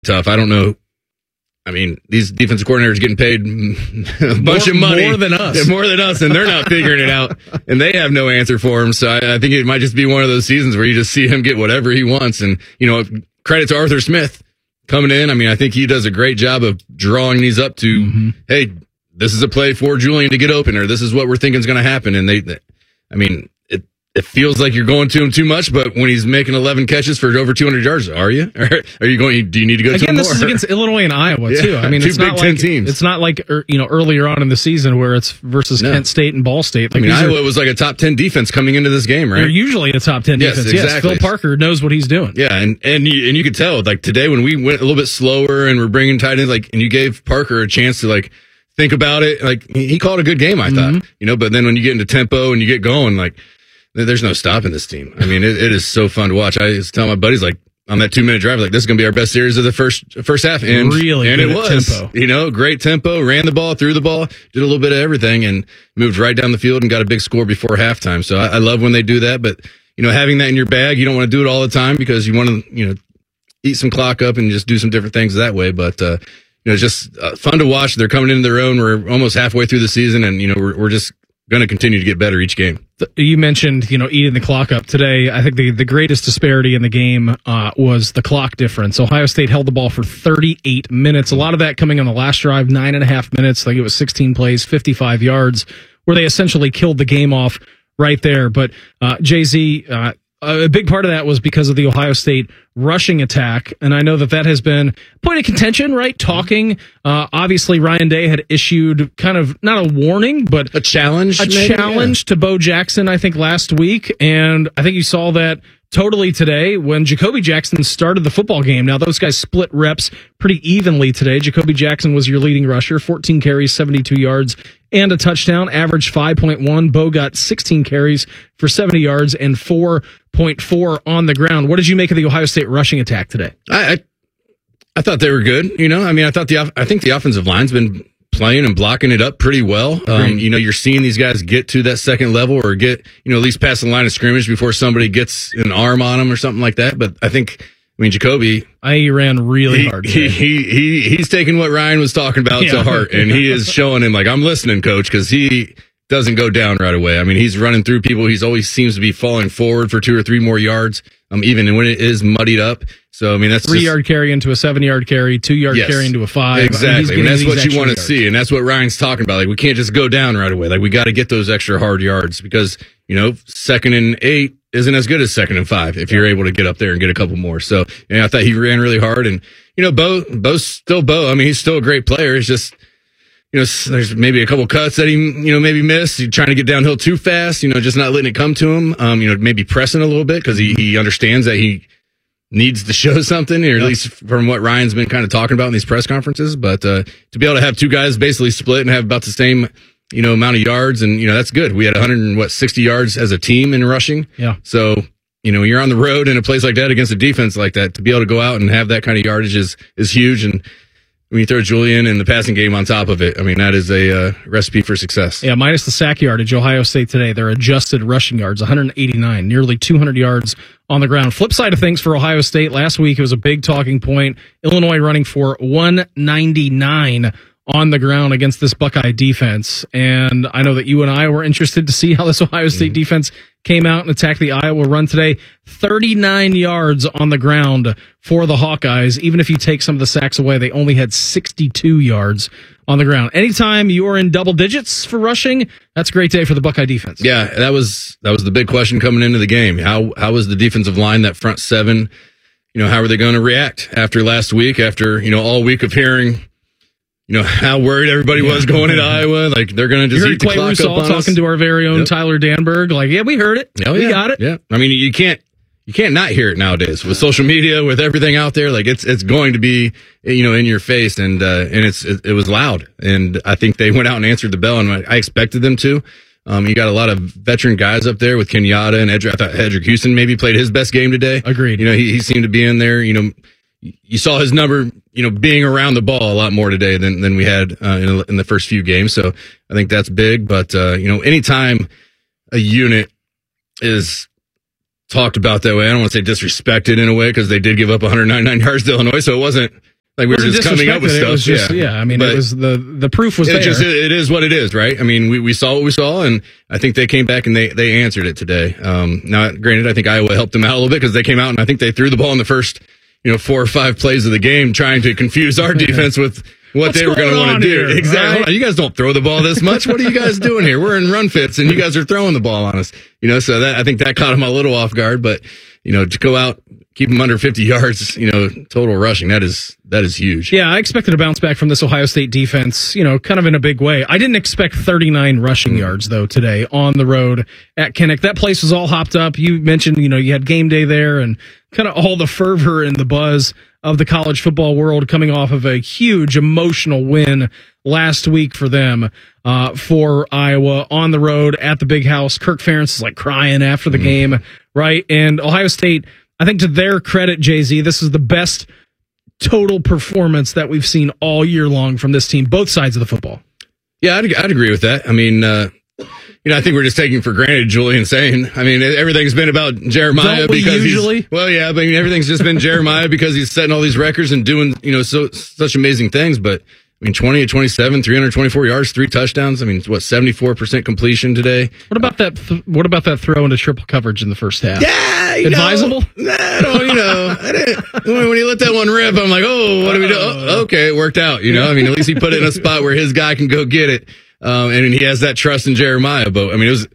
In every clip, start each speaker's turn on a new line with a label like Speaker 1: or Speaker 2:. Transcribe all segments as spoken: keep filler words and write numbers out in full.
Speaker 1: tough. I don't know. I mean, these defensive coordinators getting paid a bunch
Speaker 2: more,
Speaker 1: of money.
Speaker 2: More than us.
Speaker 1: Yeah, more than us, and they're not figuring it out, and they have no answer for him. So I, I think it might just be one of those seasons where you just see him get whatever he wants. And, you know, credit to Arthur Smith coming in. I mean, I think he does a great job of drawing these up to, mm-hmm. hey, this is a play for Julian to get open, or this is what we're thinking is going to happen. And they, they, I mean, it it feels like you're going to him too much, but when he's making eleven catches for over two hundred yards, are you? Or are you going? Do you need to go
Speaker 2: Again,
Speaker 1: to him more?
Speaker 2: This is against Illinois and Iowa too.
Speaker 1: Yeah,
Speaker 2: I mean,
Speaker 1: two
Speaker 2: it's
Speaker 1: Big
Speaker 2: not
Speaker 1: Ten
Speaker 2: like
Speaker 1: teams.
Speaker 2: It's not like you know earlier on in the season where it's versus no. Kent State and Ball State. Like
Speaker 1: I mean, Iowa
Speaker 2: are,
Speaker 1: was like a top ten defense coming into this game, right?
Speaker 2: They're usually a top ten
Speaker 1: yes,
Speaker 2: defense.
Speaker 1: Exactly.
Speaker 2: Yes, Phil Parker knows what he's doing.
Speaker 1: Yeah, and and you, and you could tell like today when we went a little bit slower and we're bringing tight ends, like, and you gave Parker a chance to like think about it. Like he, he called a good game, I mm-hmm. thought. You know, but then when you get into tempo and you get going, like. There's no stopping this team. I mean, it, it is so fun to watch. I was telling my buddies, like, on that two minute drive, like, this is going to be our best series of the first first half. And,
Speaker 2: really
Speaker 1: and
Speaker 2: good
Speaker 1: it was.
Speaker 2: Tempo.
Speaker 1: You know, great tempo, ran the ball, threw the ball, did a little bit of everything, and moved right down the field and got a big score before halftime. So I, I love when they do that. But, you know, having that in your bag, you don't want to do it all the time because you want to, you know, eat some clock up and just do some different things that way. But, uh, you know, it's just uh, fun to watch. They're coming into their own. We're almost halfway through the season, and, you know, we're, we're just going to continue to get better each game.
Speaker 2: You mentioned, you know, eating the clock up today. I think the, the greatest disparity in the game uh, was the clock difference. Ohio State held the ball for thirty-eight minutes. A lot of that coming on the last drive, nine and a half minutes. I think it was sixteen plays, fifty-five yards, where they essentially killed the game off right there. But uh, Jay-Z, uh, a big part of that was because of the Ohio State rushing attack. And I know that that has been a point of contention, right? Talking. Uh, obviously, Ryan Day had issued kind of not a warning, but
Speaker 1: a challenge,
Speaker 2: a
Speaker 1: maybe?
Speaker 2: challenge yeah. to Bo Jackson, I think, last week. And I think you saw that totally today when Jacoby Jackson started the football game. Now, those guys split reps pretty evenly today. Jacoby Jackson was your leading rusher, fourteen carries, seventy-two yards, and a touchdown, average five point one. Bo got sixteen carries for seventy yards and four point four on the ground. What did you make of the Ohio State rushing attack today?
Speaker 1: I, I I thought they were good. You know, I mean, I thought the I think the offensive line's been playing and blocking it up pretty well. Um, you know, you're seeing these guys get to that second level or get, you know, at least past the line of scrimmage before somebody gets an arm on them or something like that. But I think, I mean, Jacoby,
Speaker 2: I ran really
Speaker 1: he,
Speaker 2: hard.
Speaker 1: He, he he he's taking what Ryan was talking about yeah. to heart, and he is showing him like, I'm listening, coach, because he doesn't go down right away. I mean, he's running through people. He's always seems to be falling forward for two or three more yards, um, even when it is muddied up. So, I mean, that's
Speaker 2: three
Speaker 1: just,
Speaker 2: yard carry into a seven yard carry, two yard
Speaker 1: yes,
Speaker 2: carry into a five.
Speaker 1: Exactly. I mean, and that's what you want to
Speaker 2: yards.
Speaker 1: see. And that's what Ryan's talking about. Like, we can't just go down right away. Like, we got to get those extra hard yards because, you know, second and eight isn't as good as second and five if you're able to get up there and get a couple more. So, you know, I thought he ran really hard. And, you know, Bo, Bo's still Bo. I mean, he's still a great player. It's just, you know, there's maybe a couple cuts that he, you know, maybe missed. He's trying to get downhill too fast, you know, just not letting it come to him. Um, you know, maybe pressing a little bit because he, he understands that he needs to show something, or at least from what Ryan's been kind of talking about in these press conferences. But uh, to be able to have two guys basically split and have about the same, you know, amount of yards, and, you know, that's good. We had one hundred, what, sixty yards as a team in rushing.
Speaker 2: Yeah.
Speaker 1: So, you know, you're on the road in a place like that against a defense like that, to be able to go out and have that kind of yardage is, is huge. And when you throw Julian and the passing game on top of it, I mean, that is a uh, recipe for success.
Speaker 2: Yeah, minus the sack yardage, Ohio State today, their adjusted rushing yards, one hundred eighty-nine, nearly two hundred yards on the ground. Flip side of things for Ohio State, last week it was a big talking point. Illinois running for one ninety-nine on the ground against this Buckeye defense. And I know that you and I were interested to see how this Ohio State mm-hmm. defense came out and attacked the Iowa run today. thirty-nine yards on the ground for the Hawkeyes. Even if you take some of the sacks away, they only had sixty-two yards on the ground. Anytime you are in double digits for rushing, that's a great day for the Buckeye defense.
Speaker 1: Yeah, that was that was the big question coming into the game. How how was the defensive line, that front seven, you know, how are they going to react after last week, after, you know, all week of hearing, you know, how worried everybody yeah. was going into Iowa? Like, they're going to just eat the
Speaker 2: Clay
Speaker 1: clock
Speaker 2: Rusall
Speaker 1: up on
Speaker 2: talking
Speaker 1: us.
Speaker 2: to our very own
Speaker 1: yep.
Speaker 2: Tyler Danberg. Like, yeah, we heard it.
Speaker 1: Oh,
Speaker 2: we
Speaker 1: yeah.
Speaker 2: got it.
Speaker 1: Yeah. I mean, you can't you can't not hear it nowadays with social media, with everything out there. Like, it's it's going to be, you know, in your face, and uh, and it's it, it was loud. And I think they went out and answered the bell, and I expected them to. Um, you got a lot of veteran guys up there with Kenyatta and Edric. I thought Edric Houston maybe played his best game today.
Speaker 2: Agreed.
Speaker 1: You know, he, he seemed to be in there. You know, you saw his number, you know, being around the ball a lot more today than, than we had uh, in, in the first few games. So I think that's big. But, uh, you know, anytime a unit is talked about that way, I don't want to say disrespected in a way, because they did give up one hundred ninety-nine yards to Illinois. So it wasn't, like we were just coming up with
Speaker 2: it
Speaker 1: stuff.
Speaker 2: Was just, yeah. yeah, I mean,
Speaker 1: but
Speaker 2: it was the the proof was
Speaker 1: it
Speaker 2: there.
Speaker 1: Just, it is what it is, right? I mean, we, we saw what we saw, and I think they came back and they, they answered it today. Um, now, granted, I think Iowa helped them out a little bit because they came out and I think they threw the ball in the first, you know, four or five plays of the game, trying to confuse our defense with what
Speaker 2: What's
Speaker 1: they were going to want to do.
Speaker 2: Here,
Speaker 1: exactly.
Speaker 2: Right?
Speaker 1: Hold on, you guys don't throw the ball this much. What are you guys doing here? We're in run fits, and you guys are throwing the ball on us. You know, so that I think that caught them a little off guard. But you know, to go out, keep them under fifty yards, you know, total rushing, that is that is huge.
Speaker 2: Yeah, I expected a bounce back from this Ohio State defense, you know, kind of in a big way. I didn't expect thirty-nine rushing yards, though, today on the road at Kinnick. That place was all hopped up. You mentioned, you know, you had game day there and kind of all the fervor and the buzz of the college football world coming off of a huge emotional win last week for them, uh, for Iowa on the road at the Big House. Kirk Ferentz is like crying after the mm. game, right? And Ohio State, I think to their credit, Jay-Z, this is the best total performance that we've seen all year long from this team, both sides of the football.
Speaker 1: Yeah, I'd, I'd agree with that. I mean, uh, you know, I think we're just taking for granted Julian saying. I mean, everything's been about Jeremiah
Speaker 2: Don't we
Speaker 1: because
Speaker 2: usually?
Speaker 1: he's well, yeah, but I mean, everything's just been Jeremiah because he's setting all these records and doing, you know, so such amazing things. But I mean, twenty to twenty-seven, three hundred twenty-four yards, three touchdowns. I mean, what, seventy-four percent completion today?
Speaker 2: What about that? Th- what about that throw into triple coverage in the first half?
Speaker 1: Yeah, you
Speaker 2: advisable.
Speaker 1: Know, I don't, you know, I didn't, when he let that one rip, I'm like, oh, what do we do? Oh, okay, it worked out. You know, I mean, at least he put it in a spot where his guy can go get it. Um, and he has that trust in Jeremiah. But I mean, it was,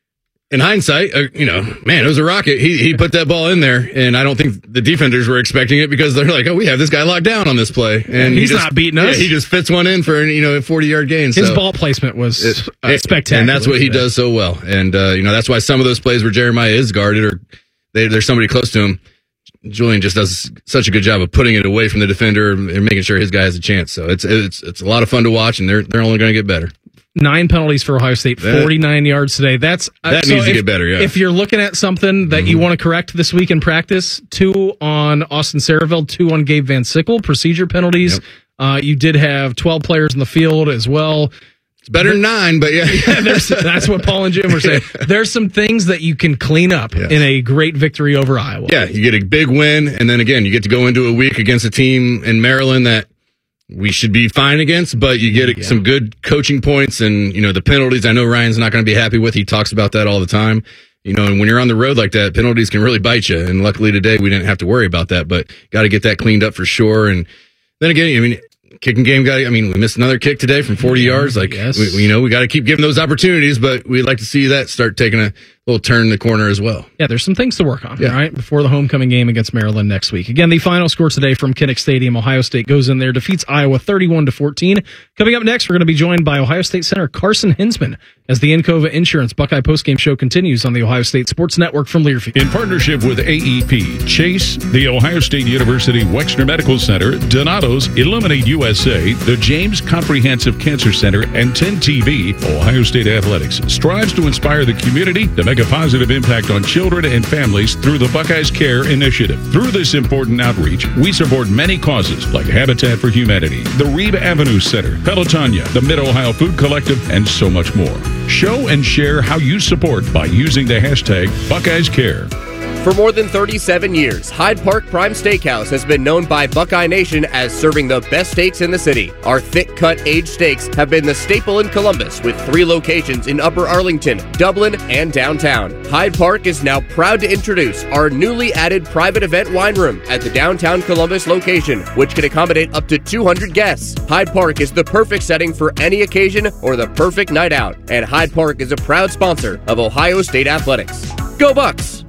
Speaker 1: in hindsight, uh, you know, man, it was a rocket. He he put that ball in there, and I don't think the defenders were expecting it because they're like, oh, we have this guy locked down on this play, and
Speaker 2: he's
Speaker 1: he just,
Speaker 2: not beating us.
Speaker 1: Yeah, he just fits one in for, you know, a forty yard gain.
Speaker 2: His
Speaker 1: so.
Speaker 2: ball placement was
Speaker 1: it,
Speaker 2: uh, spectacular,
Speaker 1: and that's what he does so well. And uh, you know, that's why some of those plays where Jeremiah is guarded or they, there's somebody close to him, Julian just does such a good job of putting it away from the defender and making sure his guy has a chance. So it's it's it's a lot of fun to watch, and they're they're only going to get better.
Speaker 2: Nine penalties for Ohio State,
Speaker 1: that,
Speaker 2: forty-nine yards today. That's
Speaker 1: that
Speaker 2: so
Speaker 1: needs to
Speaker 2: if,
Speaker 1: get better. Yeah.
Speaker 2: If you're looking at something that mm-hmm. you want to correct this week in practice, two on Austin Saraville, two on Gabe Van Sickle, procedure penalties. Yep. Uh, you did have twelve players in the field as well.
Speaker 1: It's better than nine, but yeah,
Speaker 2: yeah that's what Paul and Jim were saying. There's some things that you can clean up yes. in a great victory over Iowa.
Speaker 1: Yeah, you get a big win, and then again, you get to go into a week against a team in Maryland that we should be fine against, but you get yeah. some good coaching points and, you know, the penalties. I know Ryan's not going to be happy with. He talks about that all the time. You know, and when you're on the road like that, penalties can really bite you. And luckily today we didn't have to worry about that, but got to get that cleaned up for sure. And then again, I mean, kicking game guy. I mean, we missed another kick today from forty yards. Like, yes. we, we, you know, we got to keep giving those opportunities, but we'd like to see that start taking a little turn in the corner as well.
Speaker 2: Yeah, there's some things to work on,
Speaker 1: yeah.
Speaker 2: right? Before the homecoming game against Maryland next week. Again, the final score today from Kinnick Stadium. Ohio State goes in there, defeats Iowa thirty-one to fourteen. Coming up next, we're going to be joined by Ohio State center Carson Hinsman as the Encova Insurance Buckeye postgame show continues on the Ohio State Sports Network from Learfield.
Speaker 3: In partnership with A E P, Chase, the Ohio State University Wexner Medical Center, Donato's, Illuminate U S A, the James Comprehensive Cancer Center, and ten T V, Ohio State Athletics strives to inspire the community to make a positive impact on children and families through the Buckeyes Care Initiative. Through this important outreach, we support many causes like Habitat for Humanity, the Reeb Avenue Center, Pelotonia, the Mid-Ohio Food Collective, and so much more. Show and share how you support by using the hashtag Buckeyes Care.
Speaker 4: For more than thirty-seven years, Hyde Park Prime Steakhouse has been known by Buckeye Nation as serving the best steaks in the city. Our thick-cut aged steaks have been the staple in Columbus, with three locations in Upper Arlington, Dublin, and downtown. Hyde Park is now proud to introduce our newly added private event wine room at the downtown Columbus location, which can accommodate up to two hundred guests. Hyde Park is the perfect setting for any occasion or the perfect night out, and Hyde Park is a proud sponsor of Ohio State Athletics. Go Bucks!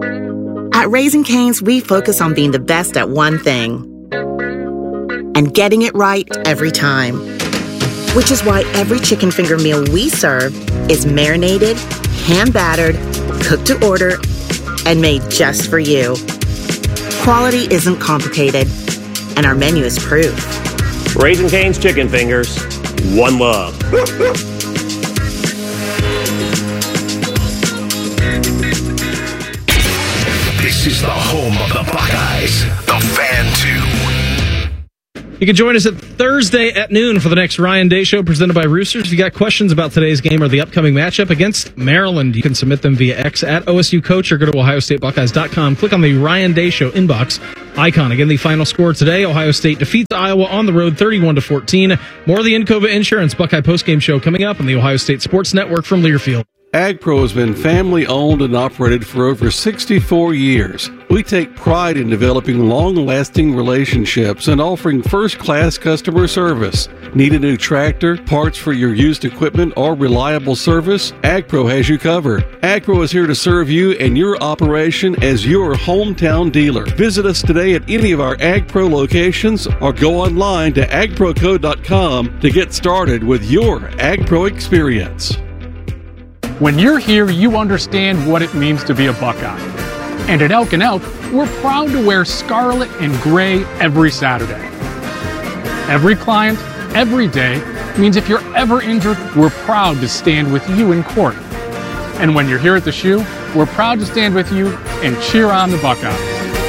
Speaker 5: At Raising Cane's, we focus on being the best at one thing and getting it right every time. Which is why every chicken finger meal we serve is marinated, hand-battered, cooked to order, and made just for you. Quality isn't complicated, and our menu is proof.
Speaker 6: Raising Cane's Chicken Fingers, one love.
Speaker 7: This is the home of the Buckeyes, the Fan two.
Speaker 2: You can join us at Thursday at noon for the next Ryan Day Show presented by Roosters. If you got questions about today's game or the upcoming matchup against Maryland, you can submit them via X at O S U Coach or go to ohio state buckeyes dot com. Click on the Ryan Day Show inbox icon. Again, the final score today, Ohio State defeats Iowa on the road thirty-one to fourteen. More of the Encova Insurance Buckeye postgame show coming up on the Ohio State Sports Network from Learfield.
Speaker 7: AgPro has been family-owned and operated for over sixty-four years. We take pride in developing long-lasting relationships and offering first-class customer service. Need a new tractor, parts for your used equipment, or reliable service? AgPro has you covered. AgPro is here to serve you and your operation as your hometown dealer. Visit us today at any of our AgPro locations or go online to ag pro co dot com to get started with your AgPro experience.
Speaker 8: When you're here, you understand what it means to be a Buckeye. And at Elk and Elk, we're proud to wear scarlet and gray every Saturday. Every client, every day, means if you're ever injured, we're proud to stand with you in court. And when you're here at the Shoe, we're proud to stand with you and cheer on the Buckeyes.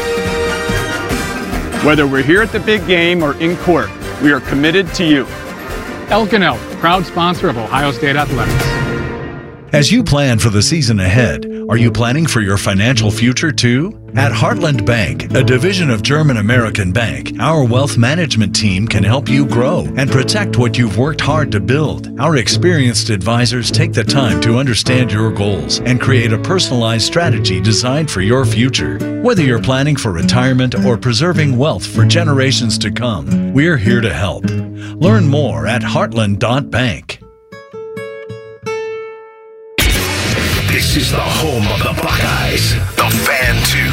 Speaker 9: Whether we're here at the big game or in court, we are committed to you.
Speaker 8: Elk and Elk, proud sponsor of Ohio State Athletics.
Speaker 10: As you plan for the season ahead, are you planning for your financial future too? At Heartland Bank, a division of German American Bank, our wealth management team can help you grow and protect what you've worked hard to build. Our experienced advisors take the time to understand your goals and create a personalized strategy designed for your future. Whether you're planning for retirement or preserving wealth for generations to come, we're here to help. Learn more at heartland dot bank.
Speaker 11: This is the home of the Buckeyes, the Fan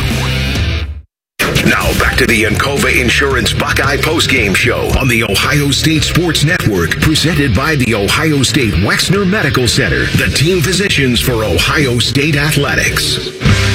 Speaker 11: two. Now back to the Encova Insurance Buckeye postgame show on the Ohio State Sports Network, presented by the Ohio State Wexner Medical Center, the team physicians for Ohio State Athletics.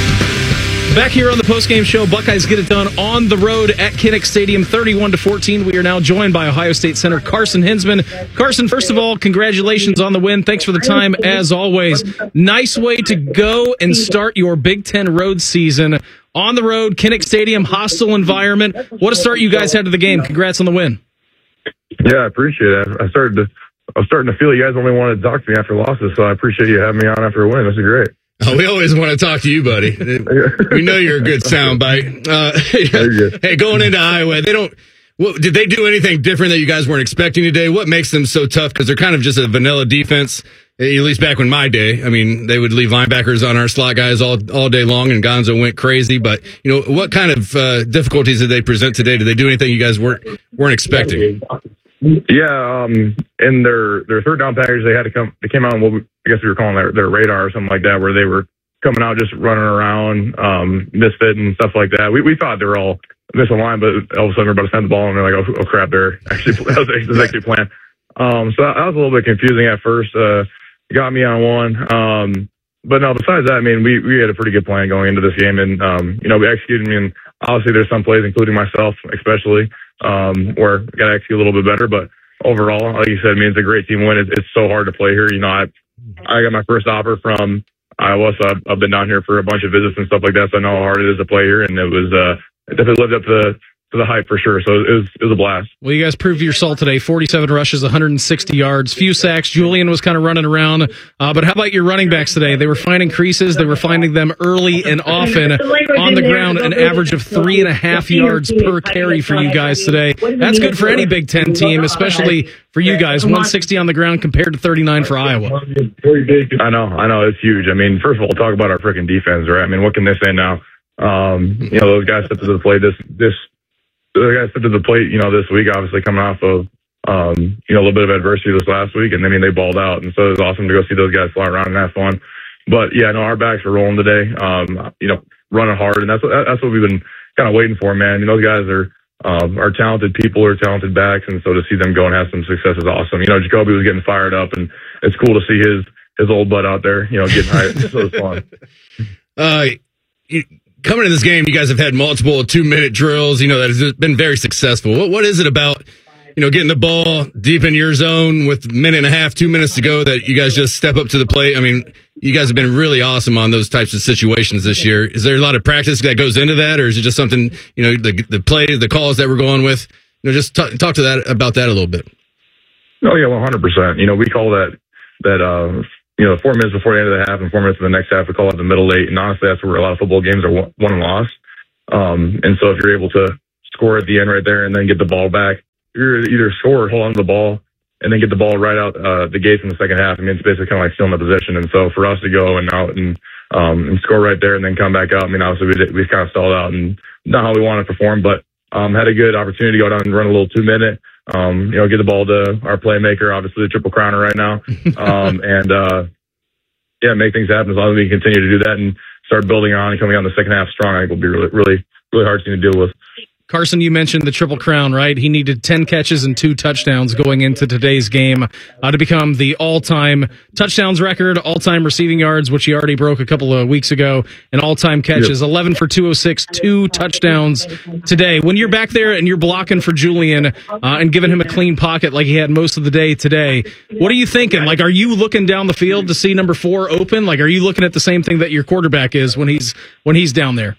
Speaker 2: Back here on the postgame show, Buckeyes get it done on the road at Kinnick Stadium, thirty-one to fourteen. We are now joined by Ohio State center Carson Hinsman. Carson, first of all, congratulations on the win. Thanks for the time, as always. Nice way to go and start your Big Ten road season on the road, Kinnick Stadium, hostile environment. What a start you guys had to the game. Congrats on the win.
Speaker 12: Yeah, I appreciate it. I started to, I was starting to feel you guys only wanted to talk to me after losses, so I appreciate you having me on after a win. This is great.
Speaker 1: Oh, we always want to talk to you, buddy. We know you're a good soundbite. Uh, hey, going into Iowa, they don't. What, did they do anything different that you guys weren't expecting today? What makes them so tough? Because they're kind of just a vanilla defense. At least back in my day, I mean, they would leave linebackers on our slot guys all all day long, and Gonzo went crazy. But you know, what kind of uh, difficulties did they present today? Did they do anything you guys weren't weren't expecting?
Speaker 12: Yeah, um, in their, their third down package, they had to come. They came out on what we, I guess we were calling their, their radar or something like that, where they were coming out just running around, um, misfit and stuff like that. We we thought they were all misaligned, but all of a sudden we're about to send the ball, and they're like, oh, oh crap, they're actually that was actually, that was actually planned. Um, so that, that was a little bit confusing at first. Uh, got me on one. Um, but no, besides that, I mean, we we had a pretty good plan going into this game, and um, you know, we executed. I mean, obviously there's some plays, including myself, especially. Um, where we got to execute a little bit better, but overall, like you said, I mean, it's a great team win. It's, it's so hard to play here. You know, I I got my first offer from Iowa, so I've, I've been down here for a bunch of visits and stuff like that, so I know how hard it is to play here, and it was uh, it definitely lived up to the to the hype for sure. So it was it was a blast.
Speaker 2: Well, you guys proved your salt today. forty-seven rushes, one hundred sixty yards, few sacks. Julian was kind of running around. Uh, but how about your running backs today? They were finding creases. They were finding them early and often on the ground, an average of three and a half yards per carry for you guys today. That's good for any Big Ten team, especially for you guys. one sixty on the ground compared to thirty-nine for Iowa.
Speaker 12: I know, I know, it's huge. I mean, first of all, talk about our freaking defense, right? I mean, what can they say now? Um, you know, those guys stepped to the plate this this. The guys stepped to the plate, you know, this week, obviously coming off of, um, you know, a little bit of adversity this last week. And I mean, they balled out. And so it was awesome to go see those guys fly around and have fun. But yeah, no, our backs are rolling today, um, you know, running hard. And that's what, that's what we've been kind of waiting for, man. I mean, those guys are, um, are talented people, are talented backs. And so to see them go and have some success is awesome. You know, Jacoby was getting fired up, and it's cool to see his, his old butt out there, you know, getting hyped. So it's fun.
Speaker 1: Uh, you, Coming to this game, you guys have had multiple two-minute drills, you know, that has been very successful. What What is it about, you know, getting the ball deep in your zone with a minute and a half, two minutes to go, that you guys just step up to the plate? I mean, you guys have been really awesome on those types of situations this year. Is there a lot of practice that goes into that, or is it just something, you know, the the play, the calls that we're going with, you know, just t- talk to that about that a little bit.
Speaker 12: Oh yeah, one hundred percent. You know, we call that that uh, you know, four minutes before the end of the half and four minutes of the next half. We call it the middle eight, and honestly, that's where a lot of football games are won and lost. Um, and so if you're able to score at the end right there and then get the ball back, you're either score or hold on to the ball and then get the ball right out uh, the gates in the second half. I mean, it's basically kind of like stealing the position. And so for us to go and out and um, and score right there and then come back out, I mean, obviously we did, we kind of stalled out and not how we want to perform, but um, had a good opportunity to go down and run a little two minute. Um, you know, get the ball to our playmaker, obviously the triple crowner right now, um, and uh, yeah, make things happen. As long as we can continue to do that and start building on and coming out in the second half strong, I think will be really, really, really hard team to deal with.
Speaker 2: Carson, you mentioned the Triple Crown, right? He needed ten catches and two touchdowns going into today's game uh, to become the all-time touchdowns record, all-time receiving yards, which he already broke a couple of weeks ago, and all-time catches, yep. eleven for two oh six, two touchdowns today. When you're back there and you're blocking for Julian uh, and giving him a clean pocket like he had most of the day today, what are you thinking? Like, are you looking down the field to see number four open? Like, are you looking at the same thing that your quarterback is when he's when he's down there?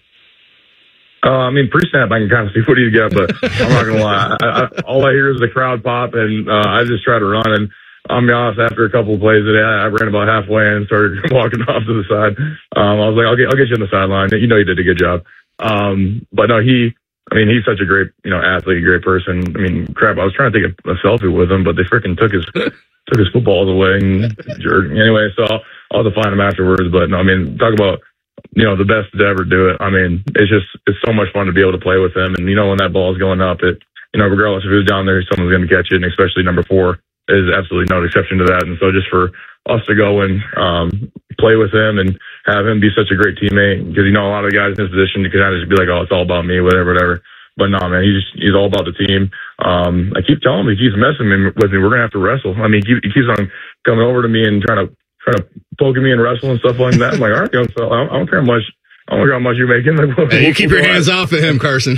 Speaker 12: Uh, I mean, pre-snap, I can kind of see what he's got, but I'm not going to lie. I, I, all I hear is the crowd pop, and uh, I just try to run. And I'll be honest, after a couple of plays today, I, I ran about halfway and started walking off to the side. Um, I was like, I'll get, I'll get you on the sideline. You know you did a good job. Um, but no, he, I mean, he's such a great, you know, athlete, great person. I mean, crap, I was trying to take a, a selfie with him, but they freaking took his took his footballs away. And jerk. Anyway, so I'll, I'll have to find him afterwards. But no, I mean, talk about, you know, the best to ever do it. I mean, it's just, it's so much fun to be able to play with him. And, you know, when that ball is going up, it, you know, regardless if he was down there, someone's going to catch it. And especially number four is absolutely no exception to that. And so just for us to go and um, play with him and have him be such a great teammate, because, you know, a lot of the guys in this position, you can kind of just be like, oh, it's all about me, whatever, whatever. But no, man, he's just, he's all about the team. Um, I keep telling him, he keeps messing with me. We're going to have to wrestle. I mean, he, he keeps on coming over to me and trying to, trying to poke at me and wrestle and stuff like that. I'm like, all right, young fella, I don't care how much, I don't care how much you're making. Like, we'll,
Speaker 1: hey, you keep your hands off of him, Carson.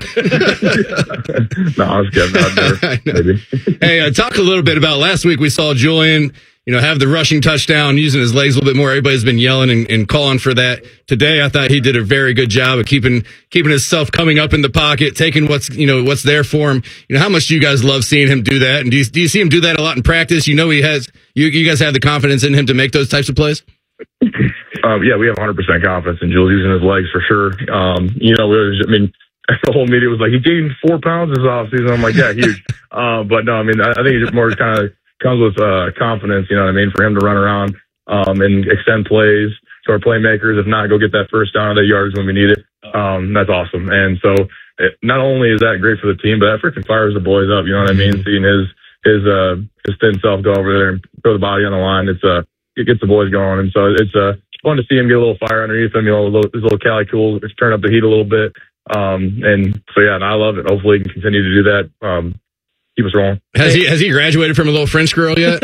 Speaker 12: No, I was kidding out there. Maybe.
Speaker 1: Hey, uh, talk a little bit about last week. We saw Julian, you know, have the rushing touchdown, using his legs a little bit more. Everybody's been yelling and, and calling for that. Today, I thought he did a very good job of keeping keeping himself coming up in the pocket, taking what's you know what's there for him. You know, how much do you guys love seeing him do that? And do you, do you see him do that a lot in practice? You know, he has. You you guys have the confidence in him to make those types of plays.
Speaker 12: Um, yeah, we have one hundred percent confidence in Jules using his legs for sure. Um, you know, we was, I mean, the whole media was like, he gained four pounds this offseason. I'm like, yeah, huge. uh, but no, I mean, I, I think it more kind of comes with uh, confidence, you know what I mean, for him to run around um, and extend plays to our playmakers. If not, go get that first down or that yards when we need it. Um, that's awesome. And so it, not only is that great for the team, but that freaking fires the boys up. You know what I mean? Seeing his his uh, his thin self go over there and throw the body on the line, it's uh, it gets the boys going. And so it's uh, fun to see him get a little fire underneath him. You know, a little, his little Cali cool, just turn up the heat a little bit. Um, and so yeah, and I love it. Hopefully, he can continue to do that. Um, keep us rolling.
Speaker 1: Has he has he graduated from a little French girl yet?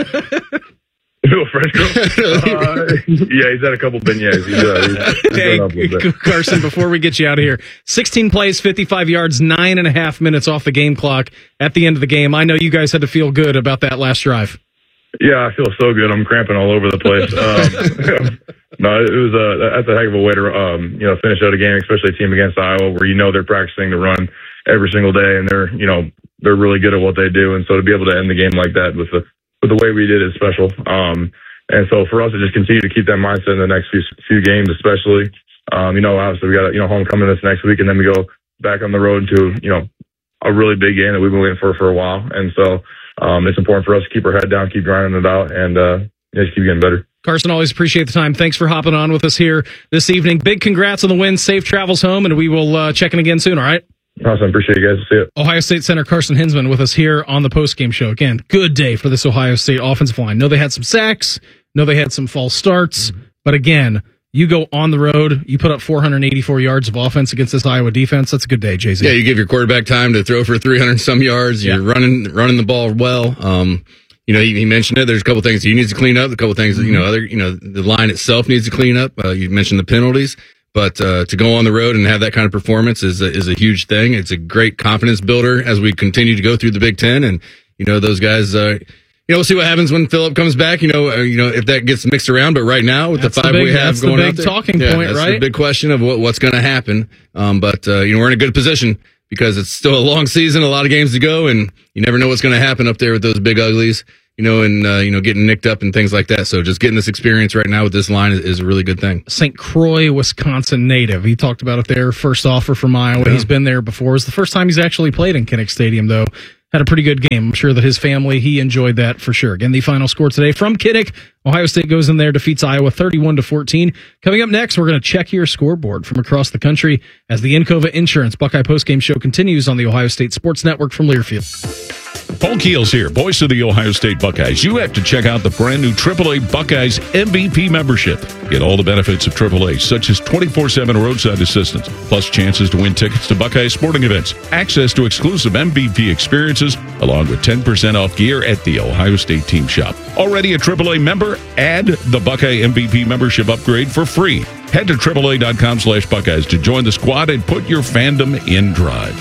Speaker 12: Little French girl? uh, yeah, he's had a couple beignets. He's, uh, he's, he's
Speaker 2: hey,
Speaker 12: up a little bit.
Speaker 2: Carson, before we get you out of here, sixteen plays, fifty-five yards, nine and a half minutes off the game clock at the end of the game. I know you guys had to feel good about that last drive.
Speaker 12: Yeah, I feel so good. I'm cramping all over the place. Um, no, it was a that's a heck of a way to um, you know finish out a game, especially a team against Iowa, where you know they're practicing to run every single day, and they're you know they're really good at what they do, and so to be able to end the game like that with the with the way we did is special. Um, and so for us to just continue to keep that mindset in the next few few games, especially um, you know obviously we got a, you know homecoming this next week, and then we go back on the road to you know a really big game that we've been waiting for for a while, and so. Um, it's important for us to keep our head down, keep grinding it out, and uh, just keep getting better.
Speaker 2: Carson, always appreciate the time. Thanks for hopping on with us here this evening. Big congrats on the win. Safe travels home, and we will uh, check in again soon, all right?
Speaker 12: Awesome. Appreciate you guys. See it.
Speaker 2: Ohio State center Carson Hinsman with us here on the postgame show. Again, good day for this Ohio State offensive line. Know they had some sacks. Know they had some false starts. Mm-hmm. But again, you go on the road, you put up four hundred eighty-four yards of offense against this Iowa defense. That's a good day, Jay Z.
Speaker 1: Yeah, you give your quarterback time to throw for three hundred some yards. You're yeah. running running the ball well. Um, you know, he, he mentioned it. There's a couple things he needs to clean up. A couple things, mm-hmm. you know, other, you know, the line itself needs to clean up. Uh, you mentioned the penalties, but uh, to go on the road and have that kind of performance is a, is a huge thing. It's a great confidence builder as we continue to go through the Big Ten, and you know, those guys. Uh, You know, we'll see what happens when Phillip comes back. You know, uh, you know if that gets mixed around. But right now, with that's the five the big, we have going
Speaker 2: the big
Speaker 1: out there,
Speaker 2: talking
Speaker 1: yeah,
Speaker 2: point,
Speaker 1: that's
Speaker 2: right?
Speaker 1: the big question of what, what's going to happen. Um, but uh, you know, we're in a good position because it's still a long season, a lot of games to go, and you never know what's going to happen up there with those big uglies, you know, and, uh, you know, getting nicked up and things like that. So just getting this experience right now with this line is, is a really good thing.
Speaker 2: Saint Croix, Wisconsin native. He talked about it there. First offer from Iowa. Yeah. He's been there before. It's the first time he's actually played in Kinnick Stadium, though. Had a pretty good game. I'm sure that his family, he enjoyed that for sure. Again, the final score today from Kinnick. Ohio State goes in there, defeats Iowa thirty-one to fourteen. Coming up next, we're going to check your scoreboard from across the country as the Encova Insurance Buckeye postgame show continues on the Ohio State Sports Network from Learfield.
Speaker 3: Paul Keels here, voice of the Ohio State Buckeyes. You have to check out the brand new triple A Buckeyes M V P membership. Get all the benefits of triple A, such as twenty-four seven roadside assistance, plus chances to win tickets to Buckeye sporting events, access to exclusive M V P experiences, along with ten percent off gear at the Ohio State team shop. Already a triple A member? Add the Buckeye M V P membership upgrade for free. Head to triple A dot com slash Buckeyes to join the squad and put your fandom in drive.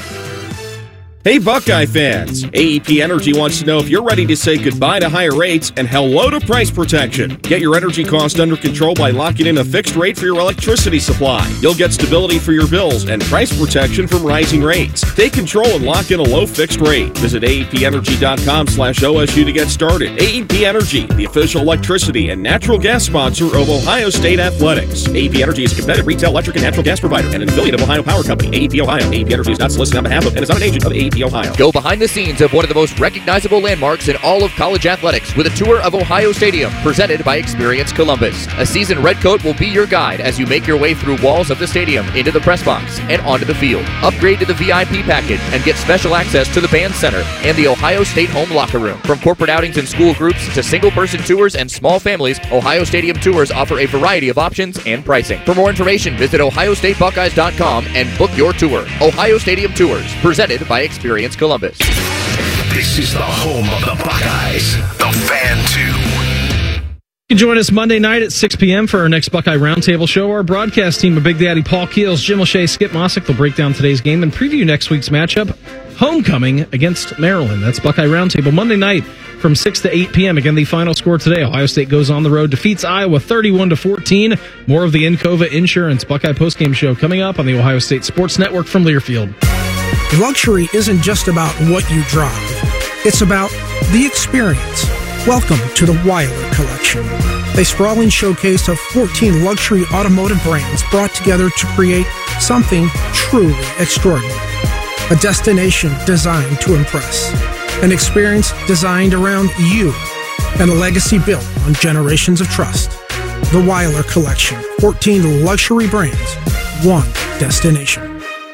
Speaker 13: Hey Buckeye fans, A E P Energy wants to know if you're ready to say goodbye to higher rates and hello to price protection. Get your energy cost under control by locking in a fixed rate for your electricity supply. You'll get stability for your bills and price protection from rising rates. Take control and lock in a low fixed rate. Visit A E P energy dot com slash O S U to get started. A E P Energy, the official electricity and natural gas sponsor of Ohio State Athletics. A E P Energy is a competitive retail electric and natural gas provider and an affiliate of Ohio Power Company. A E P Ohio. A E P Energy is not solicited on behalf of and is not an agent of A E P Ohio.
Speaker 14: Go behind the scenes of one of the most recognizable landmarks in all of college athletics with a tour of Ohio Stadium presented by Experience Columbus. A seasoned redcoat will be your guide as you make your way through walls of the stadium, into the press box, and onto the field. Upgrade to the V I P package and get special access to the band center and the Ohio State home locker room. From corporate outings and school groups to single-person tours and small families, Ohio Stadium tours offer a variety of options and pricing. For more information, visit ohio state buckeyes dot com and book your tour. Ohio Stadium Tours, presented by Experience Columbus.
Speaker 11: This is the home of the Buckeyes, the Fan two.
Speaker 2: You can join us Monday night at six p.m. for our next Buckeye Roundtable show. Our broadcast team of Big Daddy Paul Keels, Jim O'Shea, Skip Mossick will break down today's game and preview next week's matchup, homecoming against Maryland. That's Buckeye Roundtable Monday night from six to eight p.m. Again, the final score today, Ohio State goes on the road, defeats Iowa thirty-one to fourteen. More of the Encova Insurance Buckeye postgame show coming up on the Ohio State Sports Network from Learfield.
Speaker 15: Luxury isn't just about what you drive. It's about the experience. Welcome to the Weiler Collection, a sprawling showcase of fourteen luxury automotive brands brought together to create something truly extraordinary. A destination designed to impress. An experience designed around you. And a legacy built on generations of trust. The Weiler Collection, fourteen luxury brands, one destination.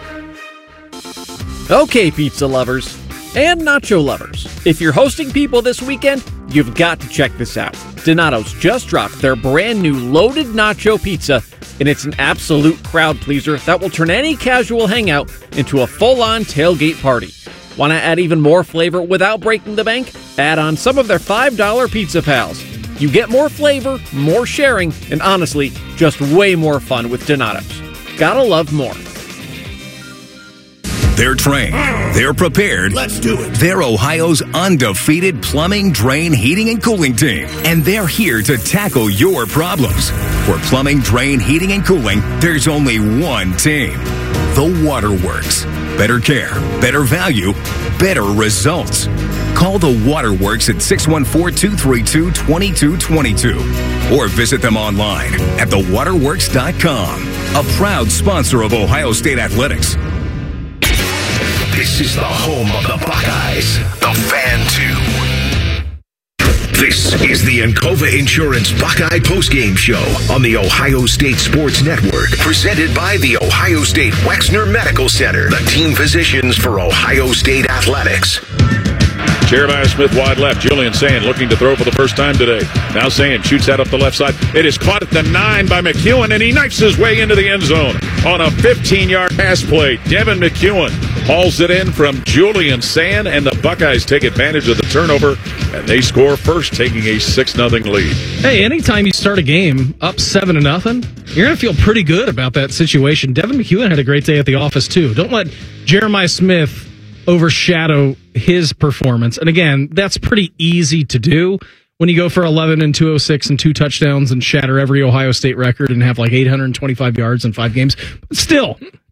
Speaker 16: Okay, pizza lovers and nacho lovers, if you're hosting people this weekend, you've got to check this out. Donato's just dropped their brand new loaded nacho pizza, and it's an absolute crowd pleaser that will turn any casual hangout into a full-on tailgate party. Want to add even more flavor without breaking the bank? Add on some of their five dollar Pizza Pals. You get more flavor, more sharing, and honestly, just way more fun with Donato's. Gotta love more.
Speaker 17: They're trained. They're prepared. Let's do it. They're Ohio's undefeated plumbing, drain, heating, and cooling team. And they're here to tackle your problems. For plumbing, drain, heating, and cooling, there's only one team. The Waterworks. Better care, better value, better results. Call the Waterworks at six one four, two three two, two two two two or visit them online at the waterworks dot com. A proud sponsor of Ohio State Athletics.
Speaker 11: This is the home of the Buckeyes, the Fan two. This is the Encova Insurance Buckeye postgame show on the Ohio State Sports Network, presented by the Ohio State Wexner Medical Center, the team physicians for Ohio State Athletics.
Speaker 3: Jeremiah Smith wide left. Julian Sand looking to throw for the first time today. Now Sand shoots that up the left side. It is caught at the nine by McEwen, and he knifes his way into the end zone on a fifteen-yard pass play. Devin McEwen hauls it in from Julian Sand, and the Buckeyes take advantage of the turnover, and they score first, taking a six nothing lead.
Speaker 2: Hey, anytime you start a game up seven to nothing, you're going to feel pretty good about that situation. Devin McEwen had a great day at the office, too. Don't let Jeremiah Smith overshadow his performance. And again, that's pretty easy to do when you go for eleven and two oh six and two touchdowns and shatter every Ohio State record and have like eight hundred twenty-five yards in five games. But still,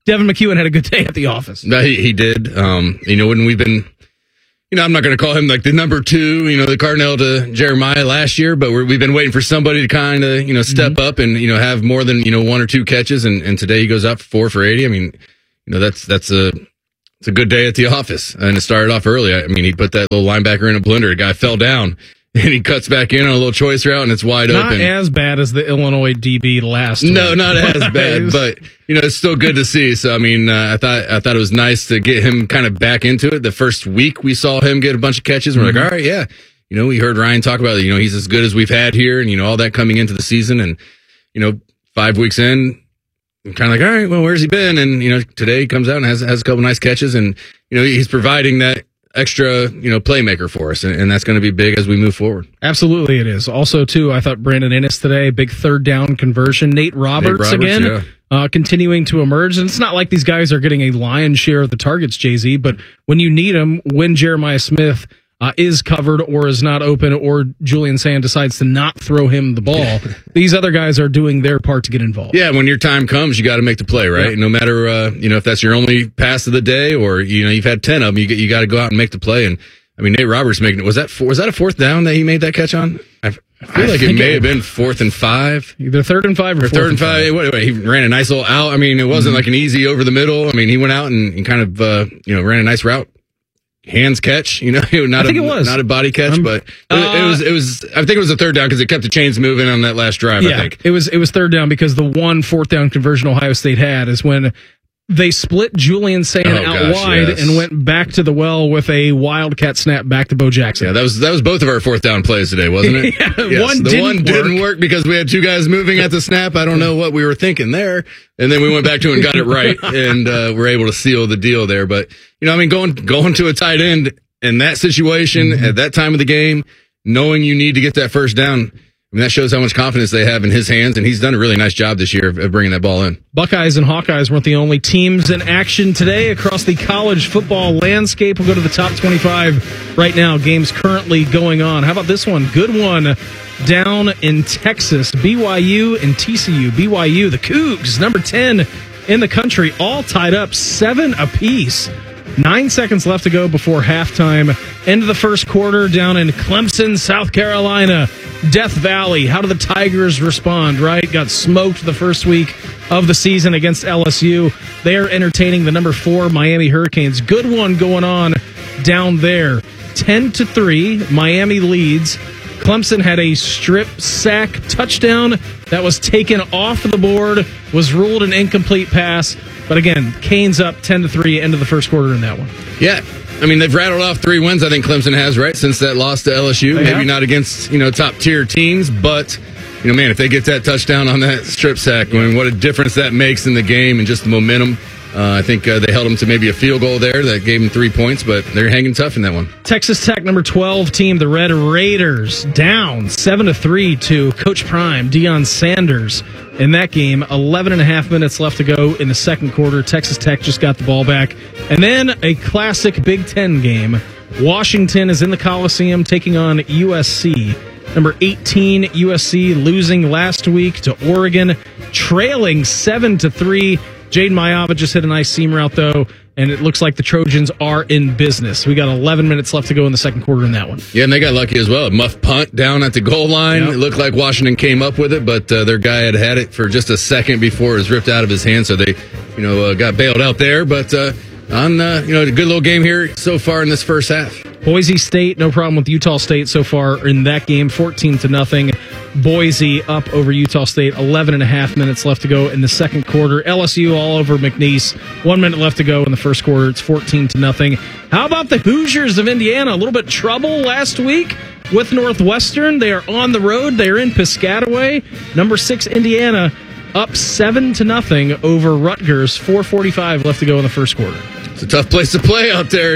Speaker 2: Devin McEwen had a good day at the office.
Speaker 1: No, he, he did. Um, you know, when we've been, you know, I'm not going to call him like the number two, you know, the Cardinal to Jeremiah last year, but we're, we've been waiting for somebody to kind of, you know, step mm-hmm. up and, you know, have more than, you know, one or two catches. And, and today he goes out for four for eighty. I mean, you know, that's, that's a, it's a good day at the office. And it started off early. I mean, he put that little linebacker in a blender. A guy fell down. And he cuts back in on a little choice route, and it's wide
Speaker 2: not
Speaker 1: open.
Speaker 2: Not as bad as the Illinois D B last
Speaker 1: No,
Speaker 2: week.
Speaker 1: not as bad, but, you know, it's still good to see. So, I mean, uh, I thought I thought it was nice to get him kind of back into it. The first week we saw him get a bunch of catches, and we're mm-hmm. like, all right, yeah. You know, we heard Ryan talk about it. You know, he's as good as we've had here, and, you know, all that coming into the season. And, you know, five weeks in, I'm kind of like, all right, well, where's he been? And, you know, today he comes out and has, has a couple nice catches, and, you know, he's providing that extra, you know, playmaker for us, and, and that's going to be big as we move forward.
Speaker 2: Absolutely, it is. Also, too, I thought Brandon Ennis today, big third down conversion. Nate Roberts, Nate Roberts again, yeah. uh, continuing to emerge. And it's not like these guys are getting a lion's share of the targets, Jay Z, but when you need them, when Jeremiah Smith uh, is covered or is not open, or Julian Sand decides to not throw him the ball, these other guys are doing their part to get involved.
Speaker 1: Yeah, when your time comes, you got to make the play, right? Yeah. No matter, uh, you know, if that's your only pass of the day, or, you know, you've had ten of them, you get, you got to go out and make the play. And I mean, Nate Roberts making it. Was that four, was that a fourth down that he made that catch on? I feel I like it may it, have been fourth and five,
Speaker 2: either third and five or,
Speaker 1: or third and five. five. What, what, he ran a nice little out. I mean, it wasn't mm-hmm. like an easy over the middle. I mean, he went out and, and kind of, uh, you know, ran a nice route. Hands catch, you know, not
Speaker 2: I think
Speaker 1: a,
Speaker 2: it was.
Speaker 1: not a body catch, um, but it, uh, it was, it was, I think it was a third down because it kept the chains moving on that last drive.
Speaker 2: Yeah,
Speaker 1: I think
Speaker 2: it was, it was third down because the one fourth down conversion Ohio State had is when they split Julian Sand
Speaker 1: oh,
Speaker 2: out
Speaker 1: gosh,
Speaker 2: wide
Speaker 1: yes.
Speaker 2: and went back to the well with a wildcat snap back to Bo Jackson.
Speaker 1: Yeah, that was that was both of our fourth down plays today, wasn't it?
Speaker 2: yeah,
Speaker 1: yes.
Speaker 2: one
Speaker 1: the
Speaker 2: didn't
Speaker 1: one
Speaker 2: work.
Speaker 1: didn't work because we had two guys moving at the snap. I don't know what we were thinking there, and then we went back to it and got it right, and uh, we're able to seal the deal there. But you know, I mean, going going to a tight end in that situation mm-hmm. at that time of the game, knowing you need to get that first down. I mean, that shows how much confidence they have in his hands, and he's done a really nice job this year of, of bringing that ball in.
Speaker 2: Buckeyes and Hawkeyes weren't the only teams in action today across the college football landscape. We'll go to the top twenty-five right now. Games currently going on. How about this one? Good one down in Texas. B Y U and T C U. B Y U, the Cougs, number ten in the country, all tied up seven apiece. Nine seconds left to go before halftime. End of the first quarter down in Clemson, South Carolina. Death Valley. How do the Tigers respond, right? Got smoked the first week of the season against L S U. They are entertaining the number four Miami Hurricanes. Good one going on down there. ten to three, Miami leads. Clemson had a strip sack touchdown that was taken off the board, was ruled an incomplete pass. But again, Canes up ten to three, end of the first quarter in that one.
Speaker 1: Yeah. I mean, they've rattled off three wins, I think Clemson has, right, since that loss to L S U.
Speaker 2: They
Speaker 1: Maybe
Speaker 2: have.
Speaker 1: not against, you know, top-tier teams, but, you know, man, if they get that touchdown on that strip sack, I mean, what a difference that makes in the game and just the momentum. Uh, I think uh, they held them to maybe a field goal there that gave them three points, but they're hanging tough in that one.
Speaker 2: Texas Tech, number twelve team, the Red Raiders, down seven to three to Coach Prime, Deion Sanders. In that game, eleven and a half minutes left to go in the second quarter. Texas Tech just got the ball back. And then a classic Big Ten game. Washington is in the Coliseum taking on U S C. Number eighteen, U S C losing last week to Oregon, trailing seven to three. Jaden Mayava just hit a nice seam route, though, and it looks like the Trojans are in business. We got eleven minutes left to go in the second quarter in that one.
Speaker 1: Yeah, and they got lucky as well. A muff punt down at the goal line. Yep. It looked like Washington came up with it, but uh, their guy had had it for just a second before it was ripped out of his hand, so they, you know, uh, got bailed out there. But uh, on, uh, you know, a good little game here so far in this first half.
Speaker 2: Boise State, no problem with Utah State so far in that game, fourteen to nothing. Boise up over Utah State, eleven and a half minutes left to go in the second quarter. L S U all over McNeese, one minute left to go in the first quarter. It's fourteen to nothing. How about the Hoosiers of Indiana? A little bit trouble last week with Northwestern. They are on the road. They are in Piscataway. Number six Indiana up seven to nothing over Rutgers. four forty-five left to go in the first quarter.
Speaker 1: It's a tough place to play out there.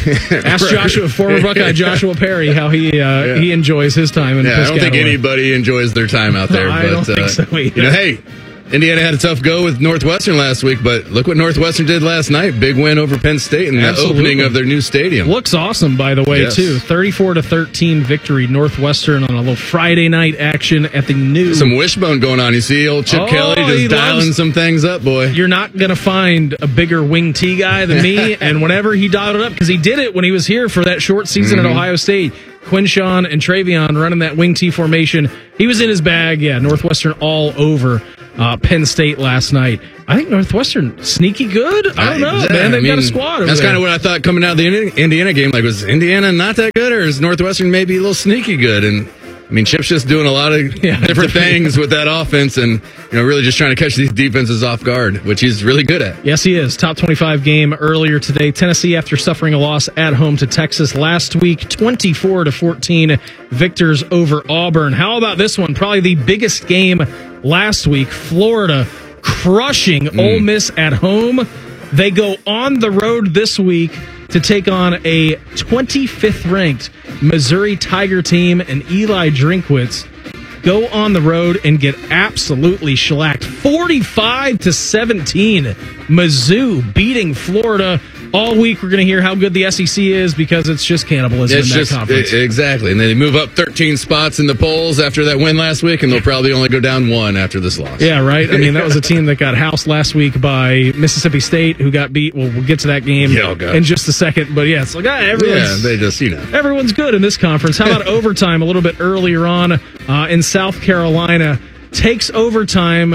Speaker 2: Ask Joshua, former Buckeye Joshua Perry, how he uh, yeah. he enjoys his time in
Speaker 1: yeah,
Speaker 2: Piscataway.
Speaker 1: I don't think anybody enjoys their time out there.
Speaker 2: No,
Speaker 1: but,
Speaker 2: I don't
Speaker 1: uh,
Speaker 2: think so either.
Speaker 1: You know, hey, Indiana had a tough go with Northwestern last week, but look what Northwestern did last night. Big win over Penn State in the
Speaker 2: Absolutely.
Speaker 1: opening of their new stadium.
Speaker 2: Looks awesome, by the way,
Speaker 1: Yes.
Speaker 2: too. thirty-four to thirteen victory, Northwestern on a little Friday night action at the new.
Speaker 1: Some wishbone going on. You see old Chip
Speaker 2: Oh,
Speaker 1: Kelly
Speaker 2: he
Speaker 1: just dialing
Speaker 2: loves-
Speaker 1: some things up, boy.
Speaker 2: You're not going to find a bigger wing T guy than me. And whenever he dialed it up, because he did it when he was here for that short season
Speaker 1: Mhm.
Speaker 2: at Ohio State, Quinshawn and Travion running that wing T formation. He was in his bag. Yeah, Northwestern all over uh, Penn State last night. I think Northwestern sneaky good. I don't know,
Speaker 1: Yeah,
Speaker 2: man. They've
Speaker 1: I
Speaker 2: got a
Speaker 1: mean,
Speaker 2: squad over
Speaker 1: That's
Speaker 2: there.
Speaker 1: kind of what I thought coming out of the Indi- Indiana game. Like, was Indiana not that good, or is Northwestern maybe a little sneaky good? And I mean, Chip's just doing a lot of different things with that offense, and you know, really just trying to catch these defenses off guard, which he's really good at.
Speaker 2: Yes, he is. Top twenty-five game earlier today. Tennessee, after suffering a loss at home to Texas last week, twenty-four to fourteen, victors over Auburn. How about this one? Probably the biggest game last week. Florida crushing
Speaker 1: Mm.
Speaker 2: Ole Miss at home. They go on the road this week to take on a twenty-fifth ranked Missouri Tiger team, and Eli Drinkwitz go on the road and get absolutely shellacked. forty-five to seventeen. Mizzou beating Florida. All week we're going to hear how good the S E C is because it's just cannibalism
Speaker 1: It's
Speaker 2: in that
Speaker 1: just
Speaker 2: conference.
Speaker 1: e- exactly, and they move up thirteen spots in the polls after that win last week, and they'll probably only go down one after this loss.
Speaker 2: Yeah, right. I mean, that was a team that got housed last week by Mississippi State, who got beat. Well, we'll get to that game
Speaker 1: Yeah, oh, gosh.
Speaker 2: in just a second. But yeah, it's like ah,
Speaker 1: yeah,
Speaker 2: everyone's
Speaker 1: they just you know.
Speaker 2: everyone's good in this conference. How about overtime? A little bit earlier on uh, in South Carolina, takes overtime.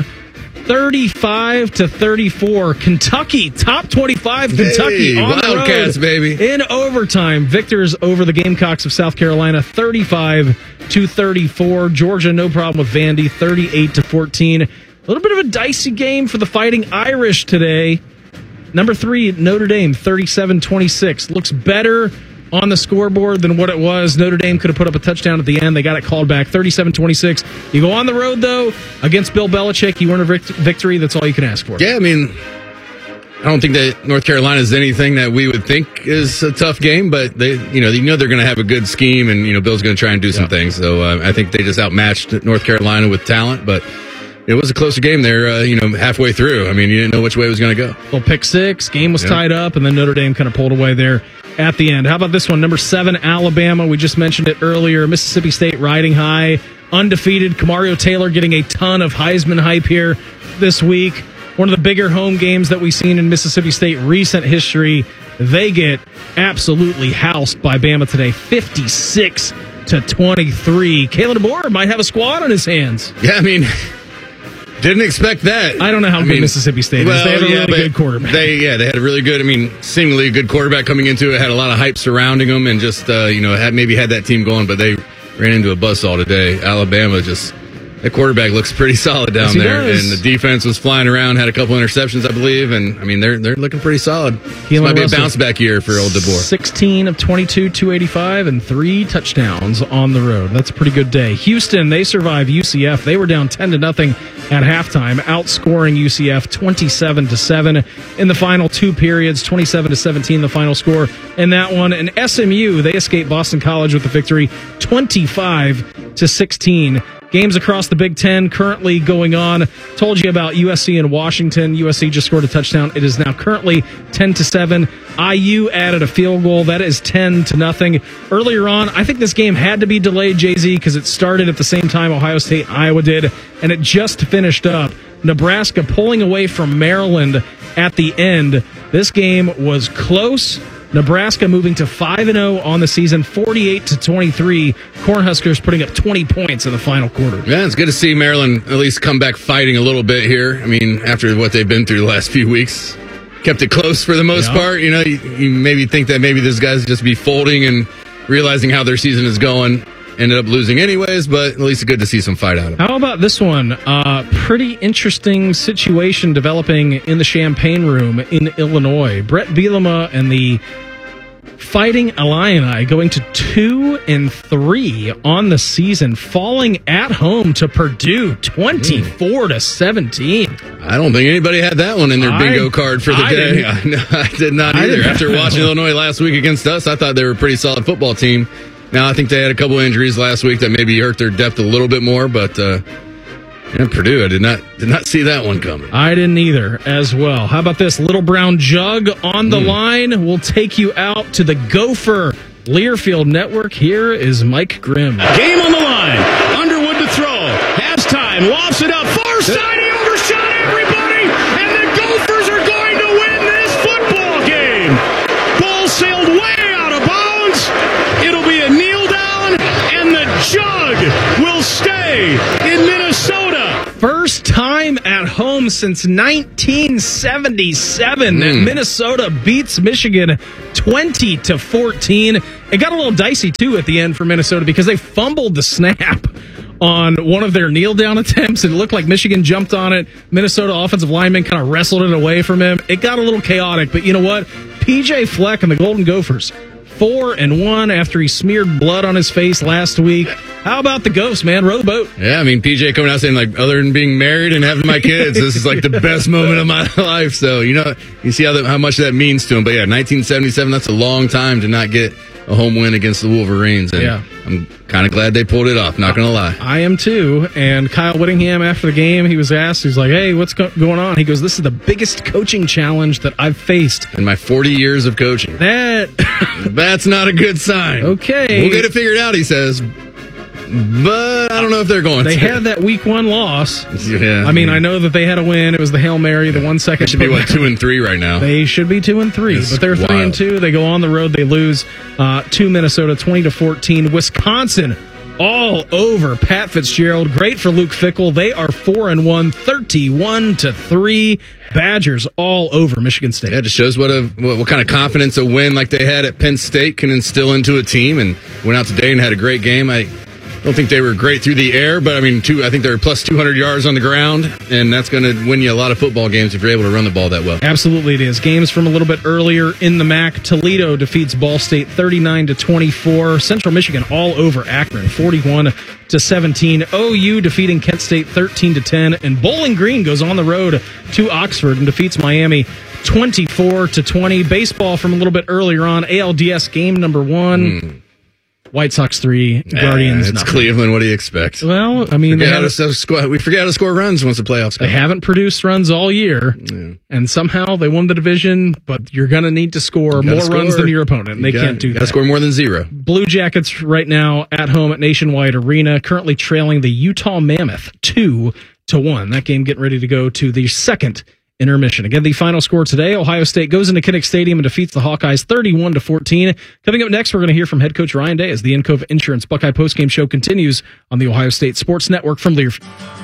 Speaker 2: thirty-five to thirty-four. Kentucky, top twenty-five. Kentucky
Speaker 1: Hey,
Speaker 2: on the
Speaker 1: Wildcats,
Speaker 2: road
Speaker 1: baby.
Speaker 2: in overtime. Victors over the Gamecocks of South Carolina, thirty-five to thirty-four. Georgia, no problem with Vandy, thirty-eight to fourteen. A little bit of a dicey game for the Fighting Irish today. Number three, Notre Dame, thirty-seven twenty-six. Looks better on the scoreboard than what it was. Notre Dame could have put up a touchdown at the end. They got it called back, thirty-seven twenty-six. You go on the road, though, against Bill Belichick. You earn a vict- victory. That's all you can ask for.
Speaker 1: Yeah, I mean, I don't think that North Carolina is anything that we would think is a tough game, but they, you know, you know they're going to have a good scheme, and you know Bill's going to try and do some
Speaker 2: Yeah.
Speaker 1: things. So uh, I think they just outmatched North Carolina with talent, but it was a closer game there. Uh, you know, halfway through, I mean, you didn't know which way it was going to go.
Speaker 2: Little pick six. Game was
Speaker 1: Yeah.
Speaker 2: tied up, and then Notre Dame kind of pulled away there at the end. How about this one? Number seven, Alabama. We just mentioned it earlier. Mississippi State riding high, undefeated. Kamario Taylor getting a ton of Heisman hype here this week. One of the bigger home games that we've seen in Mississippi State recent history. They get absolutely housed by Bama today, fifty-six to twenty-three. Kalen DeBoer might have a squad on his hands.
Speaker 1: Yeah, I mean, didn't expect that.
Speaker 2: I don't know how
Speaker 1: I
Speaker 2: good
Speaker 1: mean,
Speaker 2: Mississippi State
Speaker 1: well,
Speaker 2: is. They have a
Speaker 1: yeah,
Speaker 2: really
Speaker 1: but
Speaker 2: good quarterback.
Speaker 1: They yeah, they had a really good. I mean, seemingly a good quarterback coming into it. Had a lot of hype surrounding them, and just uh, you know had maybe had that team going, but they ran into a buzzsaw today. Alabama just. The quarterback looks pretty solid down
Speaker 2: Yes, he
Speaker 1: there,
Speaker 2: does.
Speaker 1: and the defense was flying around. Had a couple interceptions, I believe, and I mean they're they're looking pretty solid. This
Speaker 2: Keelan
Speaker 1: might be a
Speaker 2: Russell.
Speaker 1: bounce back year for old DeBoer.
Speaker 2: sixteen of twenty-two, two eighty-five, and three touchdowns on the road. That's a pretty good day. Houston, they survive U C F. They were down ten to nothing at halftime, outscoring U C F twenty-seven to seven in the final two periods, twenty-seven to seventeen the final score in that one. And S M U, they escaped Boston College with the victory, twenty-five to sixteen. Games across the Big Ten currently going on. Told you about U S C and Washington. U S C just scored a touchdown. It is now currently ten to seven. I U added a field goal. That is ten to nothing. Earlier on, I think this game had to be delayed, Jay Z, because it started at the same time Ohio State, Iowa did, and it just finished up. Nebraska pulling away from Maryland at the end. This game was close. Nebraska moving to five and oh on the season, forty-eight to twenty-three. Cornhuskers putting up twenty points in the final quarter.
Speaker 1: Yeah, it's good to see Maryland at least come back fighting a little bit here. I mean, after what they've been through the last few weeks, kept it close for the most
Speaker 2: Yeah.
Speaker 1: part. You know, you, you maybe think that maybe these guys just be folding and realizing how their season is going. Ended up losing anyways, but at least it's good to see some fight out of it.
Speaker 2: How about this one? Uh, pretty interesting situation developing in the Champaign Room in Illinois. Brett Bielema and the Fighting Illini going to two and three on the season, falling at home to Purdue, twenty-four to seventeen.
Speaker 1: I don't think anybody had that one in their
Speaker 2: I-
Speaker 1: bingo card for the
Speaker 2: I
Speaker 1: day.
Speaker 2: didn't.
Speaker 1: No, I did not
Speaker 2: I
Speaker 1: either.
Speaker 2: didn't.
Speaker 1: After watching Illinois last week against us, I thought they were a pretty solid football team. Now, I think they had a couple injuries last week that maybe hurt their depth a little bit more, but uh, And Purdue, I did not did not see that one coming.
Speaker 2: I didn't either as well. How about this? Little Brown Jug on the mm. line. We'll take you out to the Gopher Learfield Network. Here is Mike Grimm.
Speaker 18: Game on the line. Underwood to throw. Has time. Lofts it up. Far side. He overshot everybody. And the Gophers are going to win this football game. Ball sailed way out of bounds. It'll be a kneel down. And the Jug will stay in Minnesota.
Speaker 2: First time at home since nineteen seventy-seven. Mm. Minnesota beats Michigan twenty to fourteen. It got a little dicey, too, at the end for Minnesota because they fumbled the snap on one of their kneel-down attempts. It looked like Michigan jumped on it. Minnesota offensive lineman kind of wrestled it away from him. It got a little chaotic, but you know what? P J Fleck and the Golden Gophers, four and one after he smeared blood on his face last week. How about the Ghosts, man? Row the boat.
Speaker 1: Yeah, I mean, P J coming out saying, like, other than being married and having my kids, this is like the best moment of my life. So, you know, you see how, that, how much that means to him. But yeah, nineteen seventy-seven, that's a long time to not get a home win against the Wolverines. And yeah. I'm kind of glad they pulled it off, not going to lie.
Speaker 2: I am too. And Kyle Whittingham, after the game, he was asked, he's like, hey, what's go- going on? He goes, this is the biggest coaching challenge that I've faced
Speaker 1: in my forty years of coaching.
Speaker 2: That
Speaker 1: That's not a good sign.
Speaker 2: Okay.
Speaker 1: We'll get it figured out, he says. But I don't know if they're going
Speaker 2: they
Speaker 1: to.
Speaker 2: They had that week one loss.
Speaker 1: Yeah.
Speaker 2: I mean, I know that they had a win. It was the Hail Mary, the one second.
Speaker 1: They should be, what, two and three right now?
Speaker 2: They should be two and three, it's but they're wild. three and two. They go on the road. They lose uh, to Minnesota twenty to fourteen. Wisconsin all over Pat Fitzgerald. Great for Luke Fickell. They are four and one, thirty-one to three. Badgers all over Michigan State.
Speaker 1: Yeah, it just shows what a what, what kind of confidence a win like they had at Penn State can instill into a team. And went out today and had a great game. I don't think they were great through the air, but I mean, two, I think they were plus two hundred yards on the ground, and that's going to win you a lot of football games if you're able to run the ball that well.
Speaker 2: Absolutely, it is. Games from a little bit earlier in the M A C. Toledo defeats Ball State thirty-nine to twenty-four. Central Michigan all over Akron, forty-one to seventeen. O U defeating Kent State thirteen to ten, and Bowling Green goes on the road to Oxford and defeats Miami twenty-four to twenty. Baseball from a little bit earlier on. A L D S game number one. Mm. White Sox three, Guardians
Speaker 1: uh, It's
Speaker 2: nothing.
Speaker 1: Cleveland. What do you expect?
Speaker 2: Well, I mean,
Speaker 1: forget
Speaker 2: they
Speaker 1: how to score, we forget how to score runs once the playoffs come.
Speaker 2: They haven't produced runs all year, yeah. and somehow they won the division, but you're going to need to score more
Speaker 1: score.
Speaker 2: runs than your opponent, and
Speaker 1: you
Speaker 2: they
Speaker 1: got,
Speaker 2: can't do
Speaker 1: you
Speaker 2: that.
Speaker 1: Got to score more than zero.
Speaker 2: Blue Jackets right now at home at Nationwide Arena, currently trailing the Utah Mammoth two to one. That game getting ready to go to the second intermission. Again, the final score today, Ohio State goes into Kinnick Stadium and defeats the Hawkeyes thirty-one to fourteen. Coming up next, we're going to hear from head coach Ryan Day as the Encova Insurance Buckeye postgame show continues on the Ohio State Sports Network from Learfield.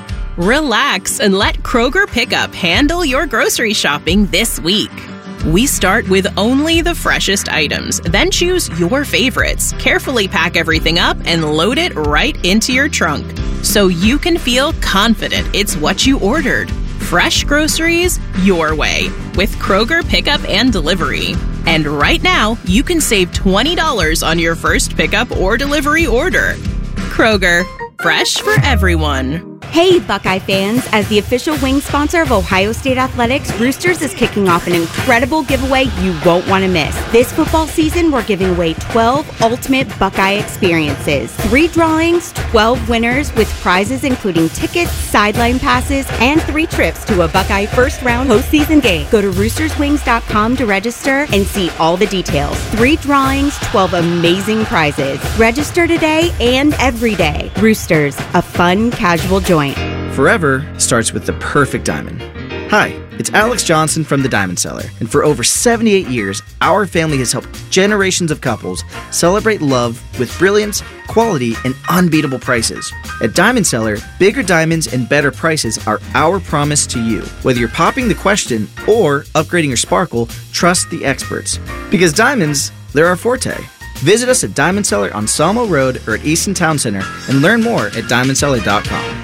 Speaker 19: Relax and let Kroger Pickup handle your grocery shopping this week. We start with only the freshest items, then choose your favorites, carefully pack everything up, and load it right into your trunk so you can feel confident it's what you ordered. Fresh groceries your way with Kroger Pickup and Delivery. And right now, you can save twenty dollars on your first pickup or delivery order. Kroger, fresh for everyone.
Speaker 20: Hey, Buckeye fans! As the official wing sponsor of Ohio State Athletics, Roosters is kicking off an incredible giveaway you won't want to miss. This football season, we're giving away twelve ultimate Buckeye experiences. Three drawings, twelve winners with prizes including tickets, sideline passes, and three trips to a Buckeye first-round postseason game. Go to roosters wings dot com to register and see all the details. Three drawings, twelve amazing prizes. Register today and every day. Roosters, a fun, casual joint.
Speaker 21: Forever starts with the perfect diamond. Hi, it's Alex Johnson from The Diamond Seller, and for over seventy-eight years, our family has helped generations of couples celebrate love with brilliance, quality, and unbeatable prices. At Diamond Seller, bigger diamonds and better prices are our promise to you. Whether you're popping the question or upgrading your sparkle, trust the experts. Because diamonds, they're our forte. Visit us at Diamond Seller on Salmo Road or at Easton Town Center and learn more at diamond seller dot com.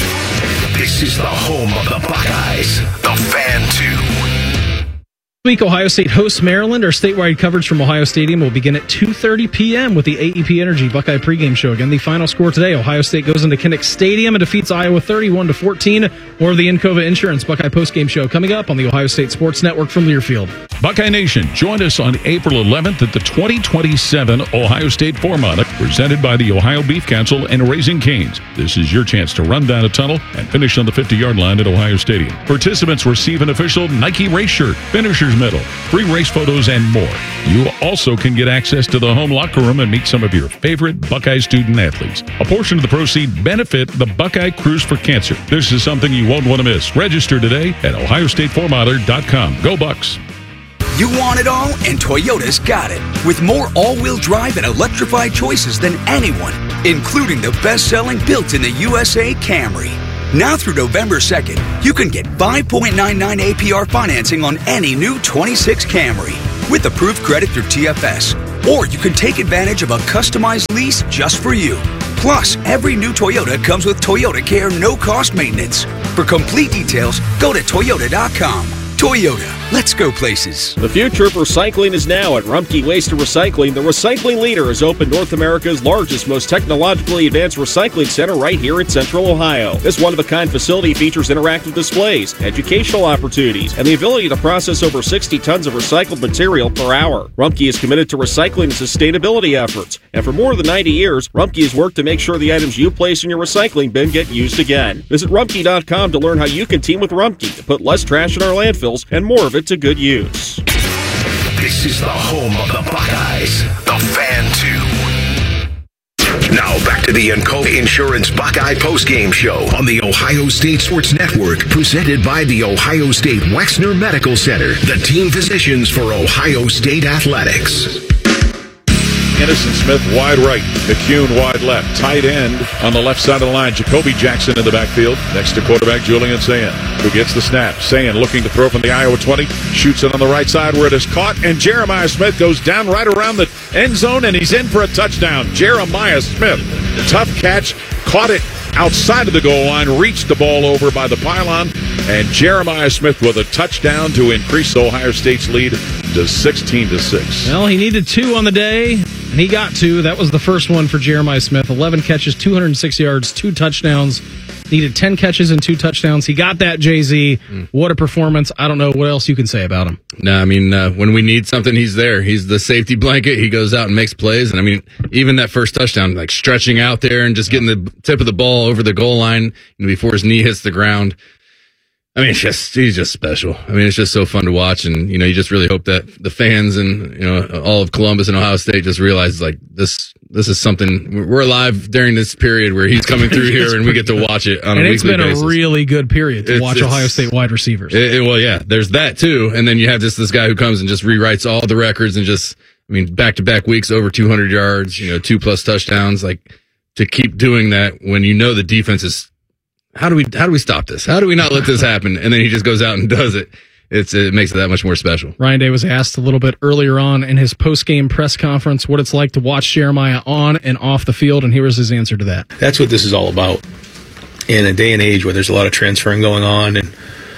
Speaker 11: This is the home of the Buckeyes, the Fan two.
Speaker 2: This week, Ohio State hosts Maryland. Our statewide coverage from Ohio Stadium will begin at two thirty p.m. with the A E P Energy Buckeye pregame show. Again, the final score today, Ohio State goes into Kinnick Stadium and defeats Iowa thirty-one to fourteen. More of the Encova Insurance Buckeye postgame show coming up on the Ohio State Sports Network from Learfield.
Speaker 3: Buckeye Nation, join us on April eleventh at the twenty twenty-seven Ohio State Four-Mile, presented by the Ohio Beef Council and Raising Cane's. This is your chance to run down a tunnel and finish on the fifty-yard line at Ohio Stadium. Participants receive an official Nike race shirt, finisher's medal, free race photos, and more. You also can get access to the home locker room and meet some of your favorite Buckeye student athletes. A portion of the proceeds benefit the Buckeye Cruise for Cancer. This is something you won't want to miss. Register today at ohio state four miler dot com. Go Bucks!
Speaker 4: You want it all, and Toyota's got it. With more all-wheel drive and electrified choices than anyone, including the best-selling built in the U S A Camry. Now through November second, you can get five point nine nine A P R financing on any new twenty-six Camry with approved credit through T F S. Or you can take advantage of a customized lease just for you. Plus, every new Toyota comes with Toyota Care no-cost maintenance. For complete details, go to toyota dot com. Toyota, let's go places.
Speaker 13: The future of recycling is now at Rumpke Waste and Recycling. The recycling leader has opened North America's largest, most technologically advanced recycling center right here in Central Ohio. This one-of-a-kind facility features interactive displays, educational opportunities, and the ability to process over sixty tons of recycled material per hour. Rumpke is committed to recycling and sustainability efforts, and for more than ninety years, Rumpke has worked to make sure the items you place in your recycling bin get used again. Visit rumpke dot com to learn how you can team with Rumpke to put less trash in our landfill and more of it to good use.
Speaker 11: This is the home of the Buckeyes, the Fan two. Now back to the Encova Insurance Buckeye postgame show on the Ohio State Sports Network, presented by the Ohio State Wexner Medical Center, the team physicians for Ohio State Athletics.
Speaker 3: Innocent Smith wide right, McCune wide left, tight end on the left side of the line. Jacoby Jackson in the backfield next to quarterback Julian Sayin, who gets the snap. Sayin looking to throw from the Iowa twenty, shoots it on the right side where it is caught, and Jeremiah Smith goes down right around the end zone, and he's in for a touchdown. Jeremiah Smith, tough catch, caught it outside of the goal line, reached the ball over by the pylon, and Jeremiah Smith with a touchdown to increase Ohio State's lead to sixteen to six.
Speaker 2: Well, he needed two on the day, and he got two. That was the first one for Jeremiah Smith. eleven catches, two hundred six yards, two touchdowns. Needed ten catches and two touchdowns. He got that, Jay Z. Mm. What a performance. I don't know what else you can say about him.
Speaker 1: No, I mean, uh, when we need something, he's there. He's the safety blanket. He goes out and makes plays. And I mean, even that first touchdown, like stretching out there and just getting the tip of the ball over the goal line, you know, before his knee hits the ground. I mean, it's just, he's just special. I mean, it's just so fun to watch. And, you know, you just really hope that the fans and, you know, all of Columbus and Ohio State just realize, like, this, this is something, we're alive during this period where he's coming through here and we get to watch it on
Speaker 2: and
Speaker 1: a weekly basis.
Speaker 2: And it's been a really good period to
Speaker 1: it's,
Speaker 2: watch
Speaker 1: it's,
Speaker 2: Ohio State wide receivers.
Speaker 1: It, it, well, yeah, there's that too. And then you have just this guy who comes and just rewrites all the records and just, I mean, back-to-back weeks, over two hundred yards, you know, two plus touchdowns. Like, to keep doing that when you know the defense is, How do we how do we stop this? How do we not let this happen? And then he just goes out and does it. It's it makes it that much more special.
Speaker 2: Ryan Day was asked a little bit earlier on in his post-game press conference what it's like to watch Jeremiah on and off the field, and here was his answer to that.
Speaker 22: That's what this is all about. In a day and age where there's a lot of transferring going on, and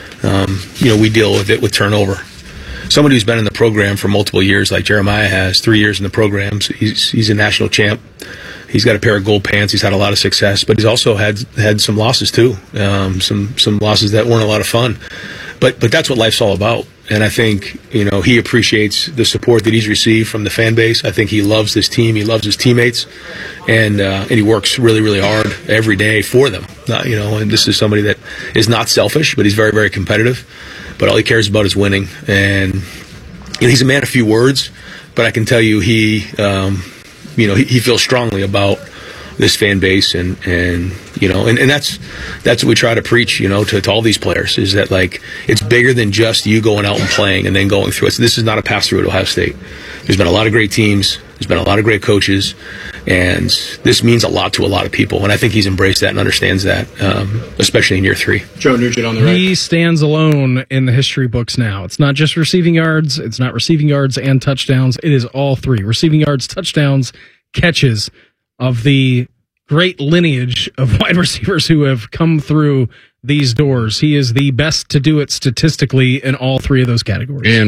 Speaker 22: um, you know, we deal with it with turnover. Somebody who's been in the program for multiple years, like Jeremiah has, three years in the program, so he's he's a national champ. He's got a pair of gold pants. He's had a lot of success, but he's also had had some losses too. Um, some some losses that weren't a lot of fun. But but that's what life's all about. And I think, you know, he appreciates the support that he's received from the fan base. I think he loves this team. He loves his teammates, and uh, and he works really really hard every day for them. Uh, you know, and this is somebody that is not selfish, but he's very very competitive. But all he cares about is winning. And you know, he's a man of few words, but I can tell you he. Um, You know, he, he feels strongly about this fan base, and, and you know, and, and that's that's what we try to preach, you know, to, to all these players, is that, like, it's bigger than just you going out and playing and then going through it. So this is not a pass-through at Ohio State. There's been a lot of great teams. There's been a lot of great coaches, and this means a lot to a lot of people. And I think he's embraced that and understands that, um, especially in year three.
Speaker 2: Joe Nugent on the right. He stands alone in the history books now. It's not just receiving yards. It's not receiving yards and touchdowns. It is all three. Receiving yards, touchdowns, catches of the great lineage of wide receivers who have come through these doors. He is the best to do it statistically in all three of those categories.
Speaker 1: And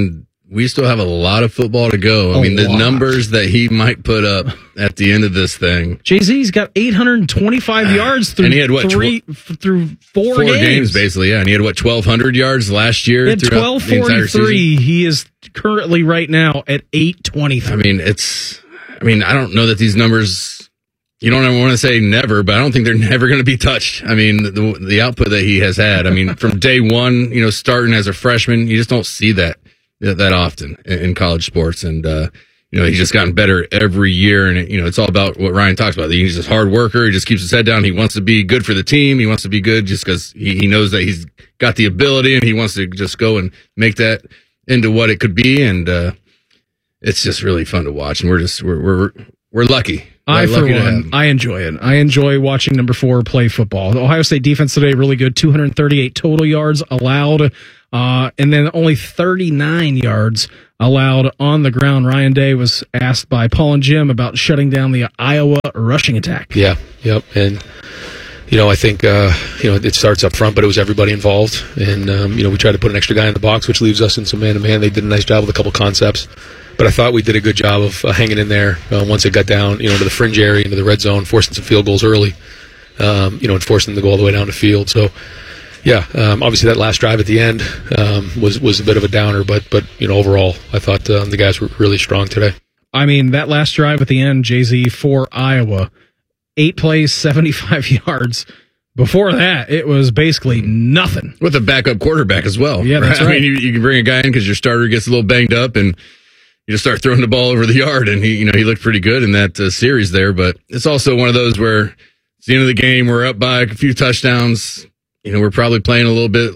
Speaker 1: we still have a lot of football to go. I
Speaker 2: A
Speaker 1: mean, the
Speaker 2: lot.
Speaker 1: numbers that he might put up at the end of this thing.
Speaker 2: Jay-Z's got eight hundred twenty-five yards through
Speaker 1: And he had, what,
Speaker 2: three f- through four,
Speaker 1: Four
Speaker 2: games.
Speaker 1: games, basically, yeah. And he had, what, twelve hundred yards last year?
Speaker 2: At
Speaker 1: throughout
Speaker 2: twelve
Speaker 1: the entire season?
Speaker 2: forty-three, he is currently right now at eight twenty-three.
Speaker 1: I mean, it's, I mean, I don't know that these numbers, you don't ever want to say never, but I don't think they're never going to be touched. I mean, the, the output that he has had, I mean, from day one, you know, starting as a freshman, you just don't see that that often in, in college sports. And, uh, you know, he's just gotten better every year. And, it, you know, it's all about what Ryan talks about. He's just a hard worker. He just keeps his head down. He wants to be good for the team. He wants to be good just because he, he knows that he's got the ability and he wants to just go and make that into what it could be. And, uh, it's just really fun to watch. And we're just, we're, we're, we're lucky.
Speaker 2: I,
Speaker 1: We're
Speaker 2: for
Speaker 1: lucky to have
Speaker 2: one,
Speaker 1: him.
Speaker 2: I enjoy it. I enjoy watching number four play football. The Ohio State defense today, really good. two hundred thirty-eight total yards allowed, uh, and then only thirty-nine yards allowed on the ground. Ryan Day was asked by Paul and Jim about shutting down the Iowa rushing attack.
Speaker 22: Yeah, yep. And, you know, I think, uh, you know, it starts up front, but it was everybody involved. And, um, you know, we tried to put an extra guy in the box, which leaves us in some man-to-man. They did a nice job with a couple concepts. But I thought we did a good job of uh, hanging in there uh, once it got down, you know, to the fringe area, into the red zone, forcing some field goals early, um, you know, and forcing them to go all the way down the field. So, yeah, um, obviously that last drive at the end um, was was a bit of a downer, but but you know, overall, I thought um, the guys were really strong today.
Speaker 2: I mean, that last drive at the end, Jay-Z, for Iowa, eight plays, seventy-five yards. Before that, it was basically nothing.
Speaker 1: With a backup quarterback as well.
Speaker 2: Yeah, that's right.
Speaker 1: I mean, you, you can bring a guy in because your starter gets a little banged up and you just start throwing the ball over the yard. And he, you know, he looked pretty good in that uh, series there. But it's also one of those where it's the end of the game. We're up by a few touchdowns. You know, we're probably playing a little bit.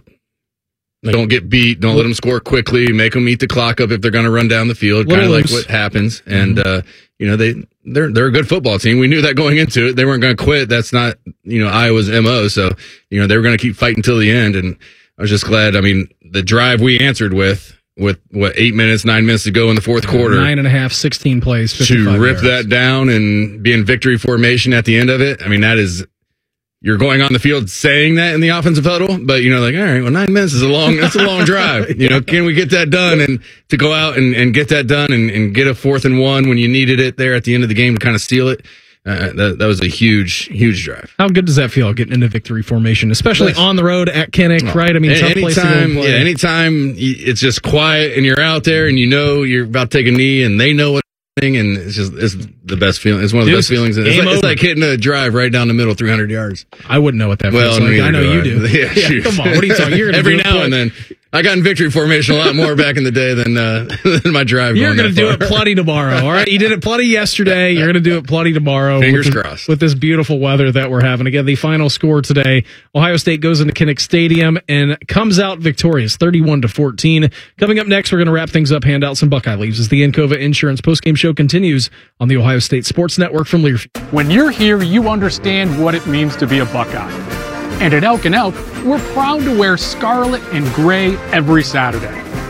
Speaker 1: Don't get beat. Don't let them score quickly. Make them eat the clock up if they're going to run down the field. Kind of like what happens. And, uh, you know, they, they're, they're a good football team. We knew that going into it. They weren't going to quit. That's not, you know, Iowa's M O. So, you know, they were going to keep fighting till the end. And I was just glad. I mean, the drive we answered with, with what, eight minutes, nine minutes to go in the fourth quarter.
Speaker 2: Nine and a half, sixteen plays, fifty-five
Speaker 1: to rip
Speaker 2: yards.
Speaker 1: that down and be in victory formation at the end of it. I mean, that is, you're going on the field saying that in the offensive huddle, but you know, like, all right, well, nine minutes is a long, that's a long drive. You know, can we get that done? And to go out and, and get that done and, and get a fourth and one when you needed it there at the end of the game to kind of steal it. Uh, that, that was a huge, huge drive.
Speaker 2: How good does that feel, getting into victory formation, especially
Speaker 1: Nice.
Speaker 2: on the road at Kinnick, right? I mean,
Speaker 1: And
Speaker 2: tough place to go and
Speaker 1: anytime,
Speaker 2: play.
Speaker 1: yeah, anytime y- it's just quiet and you're out there and you know you're about to take a knee and they know what's happening, and it's just it's the best feeling. It's one of the
Speaker 2: Deuces.
Speaker 1: best feelings. It's
Speaker 2: Game
Speaker 1: like, it's
Speaker 2: over.
Speaker 1: like hitting a drive right down the middle, three hundred yards.
Speaker 2: I wouldn't know what that
Speaker 1: Well,
Speaker 2: feels like.
Speaker 1: neither
Speaker 2: I know
Speaker 1: do
Speaker 2: you
Speaker 1: I.
Speaker 2: do.
Speaker 1: Yeah, shoot.
Speaker 2: Come on, what are you talking? You're gonna
Speaker 1: Every
Speaker 2: do
Speaker 1: now
Speaker 2: it,
Speaker 1: and then. I got in victory formation a lot more back in the day than uh, than my drive.
Speaker 2: You're
Speaker 1: going
Speaker 2: going to do
Speaker 1: that
Speaker 2: it
Speaker 1: far.
Speaker 2: plenty tomorrow, all right? You did it plenty yesterday. You're going to do it plenty tomorrow.
Speaker 1: Fingers
Speaker 2: with this,
Speaker 1: crossed.
Speaker 2: With this beautiful weather that we're having. Again, the final score today, Ohio State goes into Kinnick Stadium and comes out victorious, thirty-one to fourteen. Coming up next, we're going to wrap things up, hand out some Buckeye leaves as the Encova Insurance postgame show continues on the Ohio State Sports Network from Learfield.
Speaker 8: When you're here, you understand what it means to be a Buckeye. And at Elk and Elk, we're proud to wear scarlet and gray every Saturday.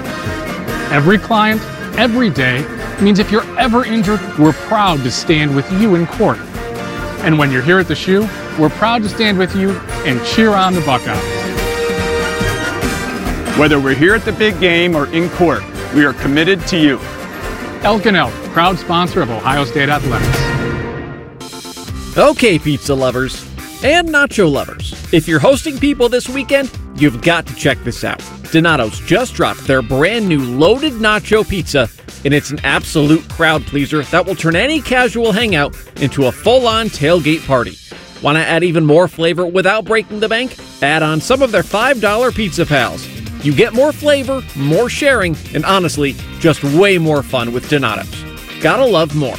Speaker 8: Every client, every day, means if you're ever injured, we're proud to stand with you in court. And when you're here at the Shoe, we're proud to stand with you and cheer on the Buckeyes.
Speaker 9: Whether we're here at the big game or in court, we are committed to you.
Speaker 8: Elk and Elk, proud sponsor of Ohio State Athletics.
Speaker 16: Okay, pizza lovers and nacho lovers, if you're hosting people this weekend, you've got to check this out. Donato's just dropped their brand new loaded nacho pizza, and it's an absolute crowd pleaser that will turn any casual hangout into a full-on tailgate party. Want to add even more flavor without breaking the bank? Add on some of their five dollar Pizza Pals. You get more flavor, more sharing, and honestly, just way more fun with Donato's. Gotta love more.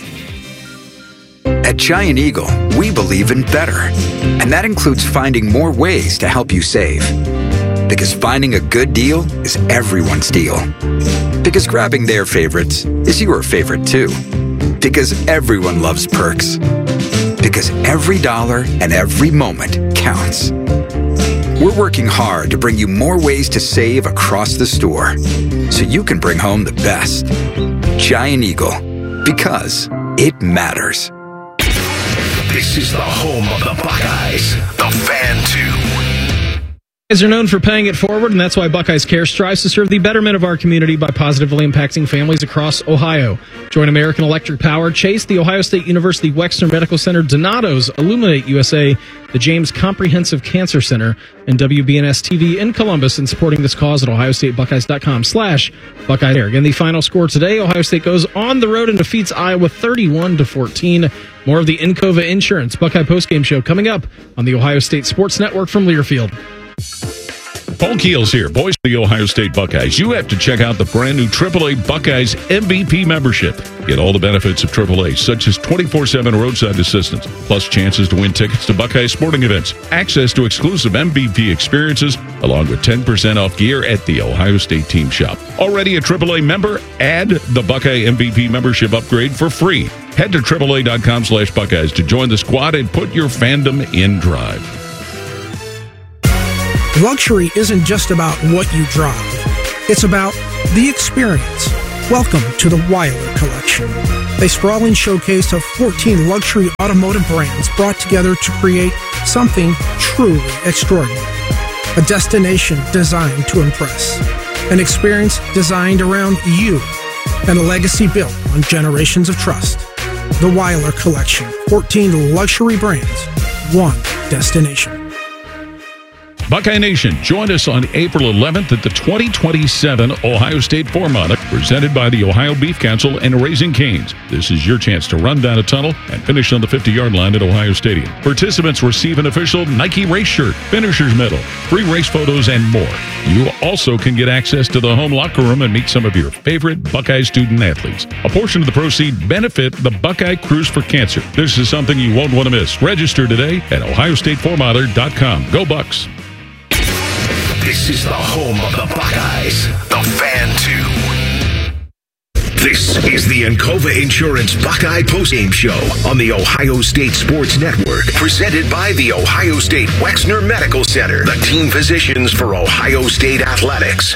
Speaker 4: At Giant Eagle, we believe in better. And that includes finding more ways to help you save. Because finding a good deal is everyone's deal. Because grabbing their favorites is your favorite too. Because everyone loves perks. Because every dollar and every moment counts. We're working hard to bring you more ways to save across the store so you can bring home the best. Giant Eagle. Because it matters.
Speaker 11: This is the home of the Buckeyes, the Fan two.
Speaker 2: Buckeyes are known for paying it forward, and that's why Buckeyes Care strives to serve the betterment of our community by positively impacting families across Ohio. Join American Electric Power, Chase, the Ohio State University Wexner Medical Center, Donato's, Illuminate U S A, the James Comprehensive Cancer Center, and W B N S T V in Columbus in supporting this cause at ohio state buckeyes dot com slash Buckeye Care. Again, the final score today, Ohio State goes on the road and defeats Iowa thirty-one to fourteen. More of the Encova Insurance Buckeye postgame show coming up on the Ohio State Sports Network from Learfield.
Speaker 3: Paul Keels here. Boys, the Ohio State Buckeyes. You have to check out the brand new triple A Buckeyes M V P membership. Get all the benefits of triple A, such as twenty-four seven roadside assistance, plus chances to win tickets to Buckeye sporting events, access to exclusive M V P experiences, along with ten percent off gear at the Ohio State team shop. Already a triple A member? Add the Buckeye M V P membership upgrade for free. Head to triple A dot com slash Buckeyes to join the squad and put your fandom in drive.
Speaker 15: Luxury isn't just about what you drive. It's about the experience. Welcome to the Weiler Collection, a sprawling showcase of fourteen luxury automotive brands brought together to create something truly extraordinary. A destination designed to impress. An experience designed around you. And a legacy built on generations of trust. The Weiler Collection, fourteen luxury brands, one destination.
Speaker 3: Buckeye Nation, join us on April eleventh at the twenty twenty-seven Ohio State Four-Mile, presented by the Ohio Beef Council and Raising Cane's. This is your chance to run down a tunnel and finish on the fifty-yard line at Ohio Stadium. Participants receive an official Nike race shirt, finisher's medal, free race photos, and more. You also can get access to the home locker room and meet some of your favorite Buckeye student athletes. A portion of the proceeds benefit the Buckeye Cruise for Cancer. This is something you won't want to miss. Register today at ohio state four miler dot com. Go Bucks!
Speaker 11: This is the home of the Buckeyes, the Fan two. This is the Encova Insurance Buckeye Postgame Show on the Ohio State Sports Network, presented by the Ohio State Wexner Medical Center, the team physicians for Ohio State Athletics.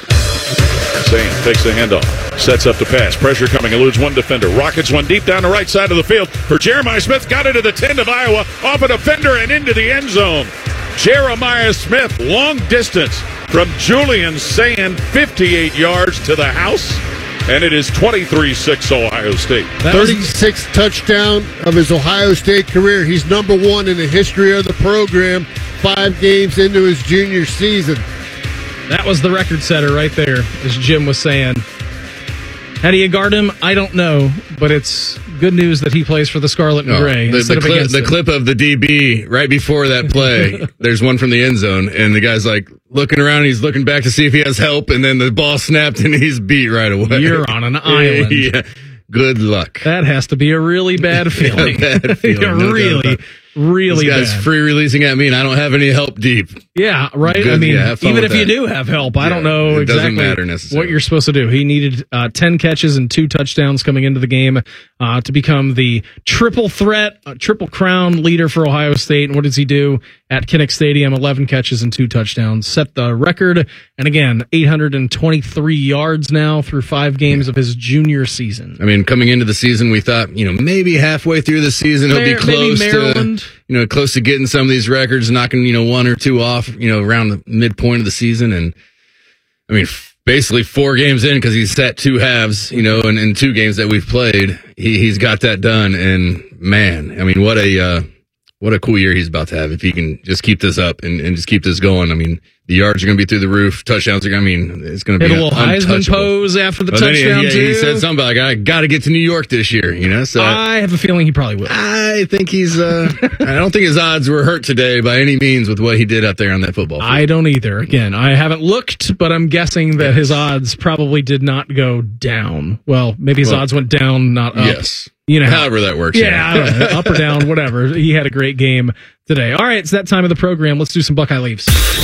Speaker 3: Zane takes the handoff, sets up the pass, pressure coming, eludes one defender, rockets one deep down the right side of the field for Jeremiah Smith, got into the ten of Iowa, off a defender and into the end zone. Jeremiah Smith, long distance from Julian Sand, fifty-eight yards to the house, and it is twenty-three six Ohio State.
Speaker 5: thirty-sixth touchdown of his Ohio State career. He's number one in the history of the program, five games into his junior season.
Speaker 2: That was the record setter right there, as Jim was saying. How do you guard him? I don't know, but it's good news that he plays for the Scarlet and
Speaker 1: No,
Speaker 2: Gray
Speaker 1: the,
Speaker 2: instead
Speaker 1: the,
Speaker 2: of
Speaker 1: clip,
Speaker 2: against
Speaker 1: the
Speaker 2: him.
Speaker 1: clip of the D B right before that play, there's one from the end zone, and the guy's like looking around, he's looking back to see if he has help, and then the ball snapped, and he's beat right away.
Speaker 2: You're on an island.
Speaker 1: Yeah. Good luck.
Speaker 2: That has to be a really bad feeling.
Speaker 1: Yeah, bad feeling.
Speaker 2: Yeah,
Speaker 1: No
Speaker 2: really,
Speaker 1: doubt about it.
Speaker 2: really
Speaker 1: This guy's
Speaker 2: bad.
Speaker 1: free releasing at me, and I don't have any help deep.
Speaker 2: Yeah, right.
Speaker 1: Good,
Speaker 2: I mean,
Speaker 1: yeah, have fun
Speaker 2: even
Speaker 1: with
Speaker 2: if you
Speaker 1: that.
Speaker 2: do have help, I
Speaker 1: Yeah,
Speaker 2: don't know
Speaker 1: it doesn't
Speaker 2: exactly
Speaker 1: matter necessarily.
Speaker 2: what you're supposed to do. He needed uh, ten catches and two touchdowns coming into the game uh, to become the triple threat, uh, triple crown leader for Ohio State. And what does he do at Kinnick Stadium? eleven catches and two touchdowns, set the record. And again, eight hundred twenty-three yards now through five games of his junior season.
Speaker 1: I mean, coming into the season, we thought, you know, maybe halfway through the season, he'll be
Speaker 2: Mar- maybe
Speaker 1: close to,
Speaker 2: Maryland.
Speaker 1: you know, close to getting some of these records, knocking, you know, one or two off, you know, around the midpoint of the season. And I mean, f- basically four games in, because he's set two halves, you know, and in two games that we've played, he, he's got that done. And man, I mean, what a, uh, what a cool year he's about to have if he can just keep this up and, and just keep this going. I mean, the yards are going to be through the roof. Touchdowns are going to, I mean, it's going to
Speaker 2: Hit
Speaker 1: be
Speaker 2: a little Heisman
Speaker 1: untouchable.
Speaker 2: pose after the
Speaker 1: But then he-
Speaker 2: touchdown,
Speaker 1: he,
Speaker 2: too.
Speaker 1: he said something like, I got to get to New York this year, you know? So
Speaker 2: I have a feeling he probably will.
Speaker 1: I think he's, uh, I don't think his odds were hurt today by any means with what he did out there on that football field.
Speaker 2: I don't either. Again, I haven't looked, but I'm guessing that his odds probably did not go down. Well, maybe his
Speaker 1: Well,
Speaker 2: odds went down, not up.
Speaker 1: Yes.
Speaker 2: You know,
Speaker 1: However that works.
Speaker 2: Yeah, I don't know, up or down, whatever. He had a great game today. All right, it's that time of the program. Let's do some Buckeye Leaves.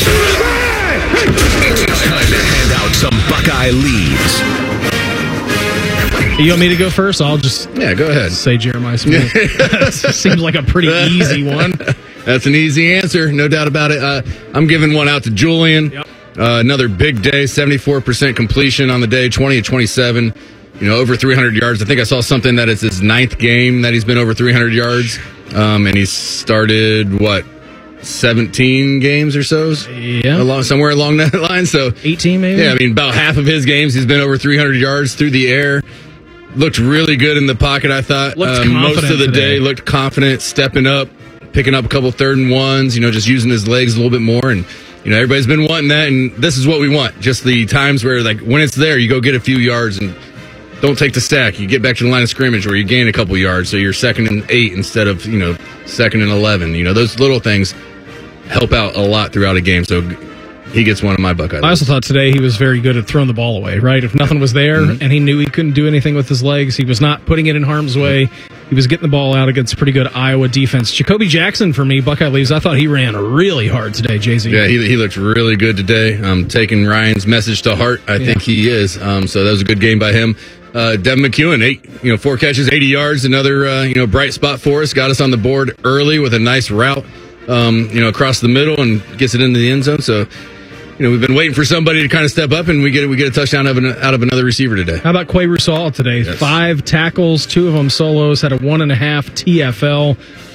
Speaker 11: It's time to hand out some Buckeye leaves.
Speaker 2: You want me to go first? I'll just
Speaker 1: yeah, go ahead.
Speaker 2: Say Jeremiah Smith. Seems like a pretty easy one.
Speaker 1: That's an easy answer, no doubt about it. Uh, I'm giving one out to Julian.
Speaker 2: Yep.
Speaker 1: Uh, another big day, seventy-four percent completion on the day, twenty of twenty-seven. You know, over three hundred yards. I think I saw something that it's his ninth game that he's been over three hundred yards. Um, and he started, what, seventeen games or so.
Speaker 2: Yeah.
Speaker 1: Along, somewhere along that line. So
Speaker 2: eighteen maybe?
Speaker 1: Yeah, I mean, about half of his games, he's been over three hundred yards through the air. Looked really good in the pocket, I thought.
Speaker 2: Looked
Speaker 1: Um, most of the
Speaker 2: today.
Speaker 1: day, looked confident, stepping up, picking up a couple third and ones, you know, just using his legs a little bit more. And, you know, everybody's been wanting that, and this is what we want. Just the times where, like, when it's there, you go get a few yards and don't take the stack. You get back to the line of scrimmage where you gain a couple yards, so you're second and eight instead of, you know, second and eleven. You know, those little things help out a lot throughout a game. So he gets one of my Buckeye.
Speaker 2: I also thought today he was very good at throwing the ball away, right? If nothing was there
Speaker 1: Mm-hmm.
Speaker 2: and he knew he couldn't do anything with his legs, he was not putting it in harm's way. He was getting the ball out against a pretty good Iowa defense. Jacoby Jackson, for me, Buckeye leaves. I thought he ran really hard today, Jay Z.
Speaker 1: Yeah, he, he looked really good today. Um, taking Ryan's message to heart, I
Speaker 2: Yeah.
Speaker 1: think he is. Um, so that was a good game by him. Uh, Devin McEwen, eight, you know, four catches, eighty yards, another, uh, you know, bright spot for us. Got us on the board early with a nice route, um, you know, across the middle and gets it into the end zone. So, you know, we've been waiting for somebody to kind of step up, and we get we get a touchdown out of, an, out of another receiver today.
Speaker 2: How about Quay Rusal today?
Speaker 1: Yes.
Speaker 2: Five tackles, two of them solos, had a one and a half T F L.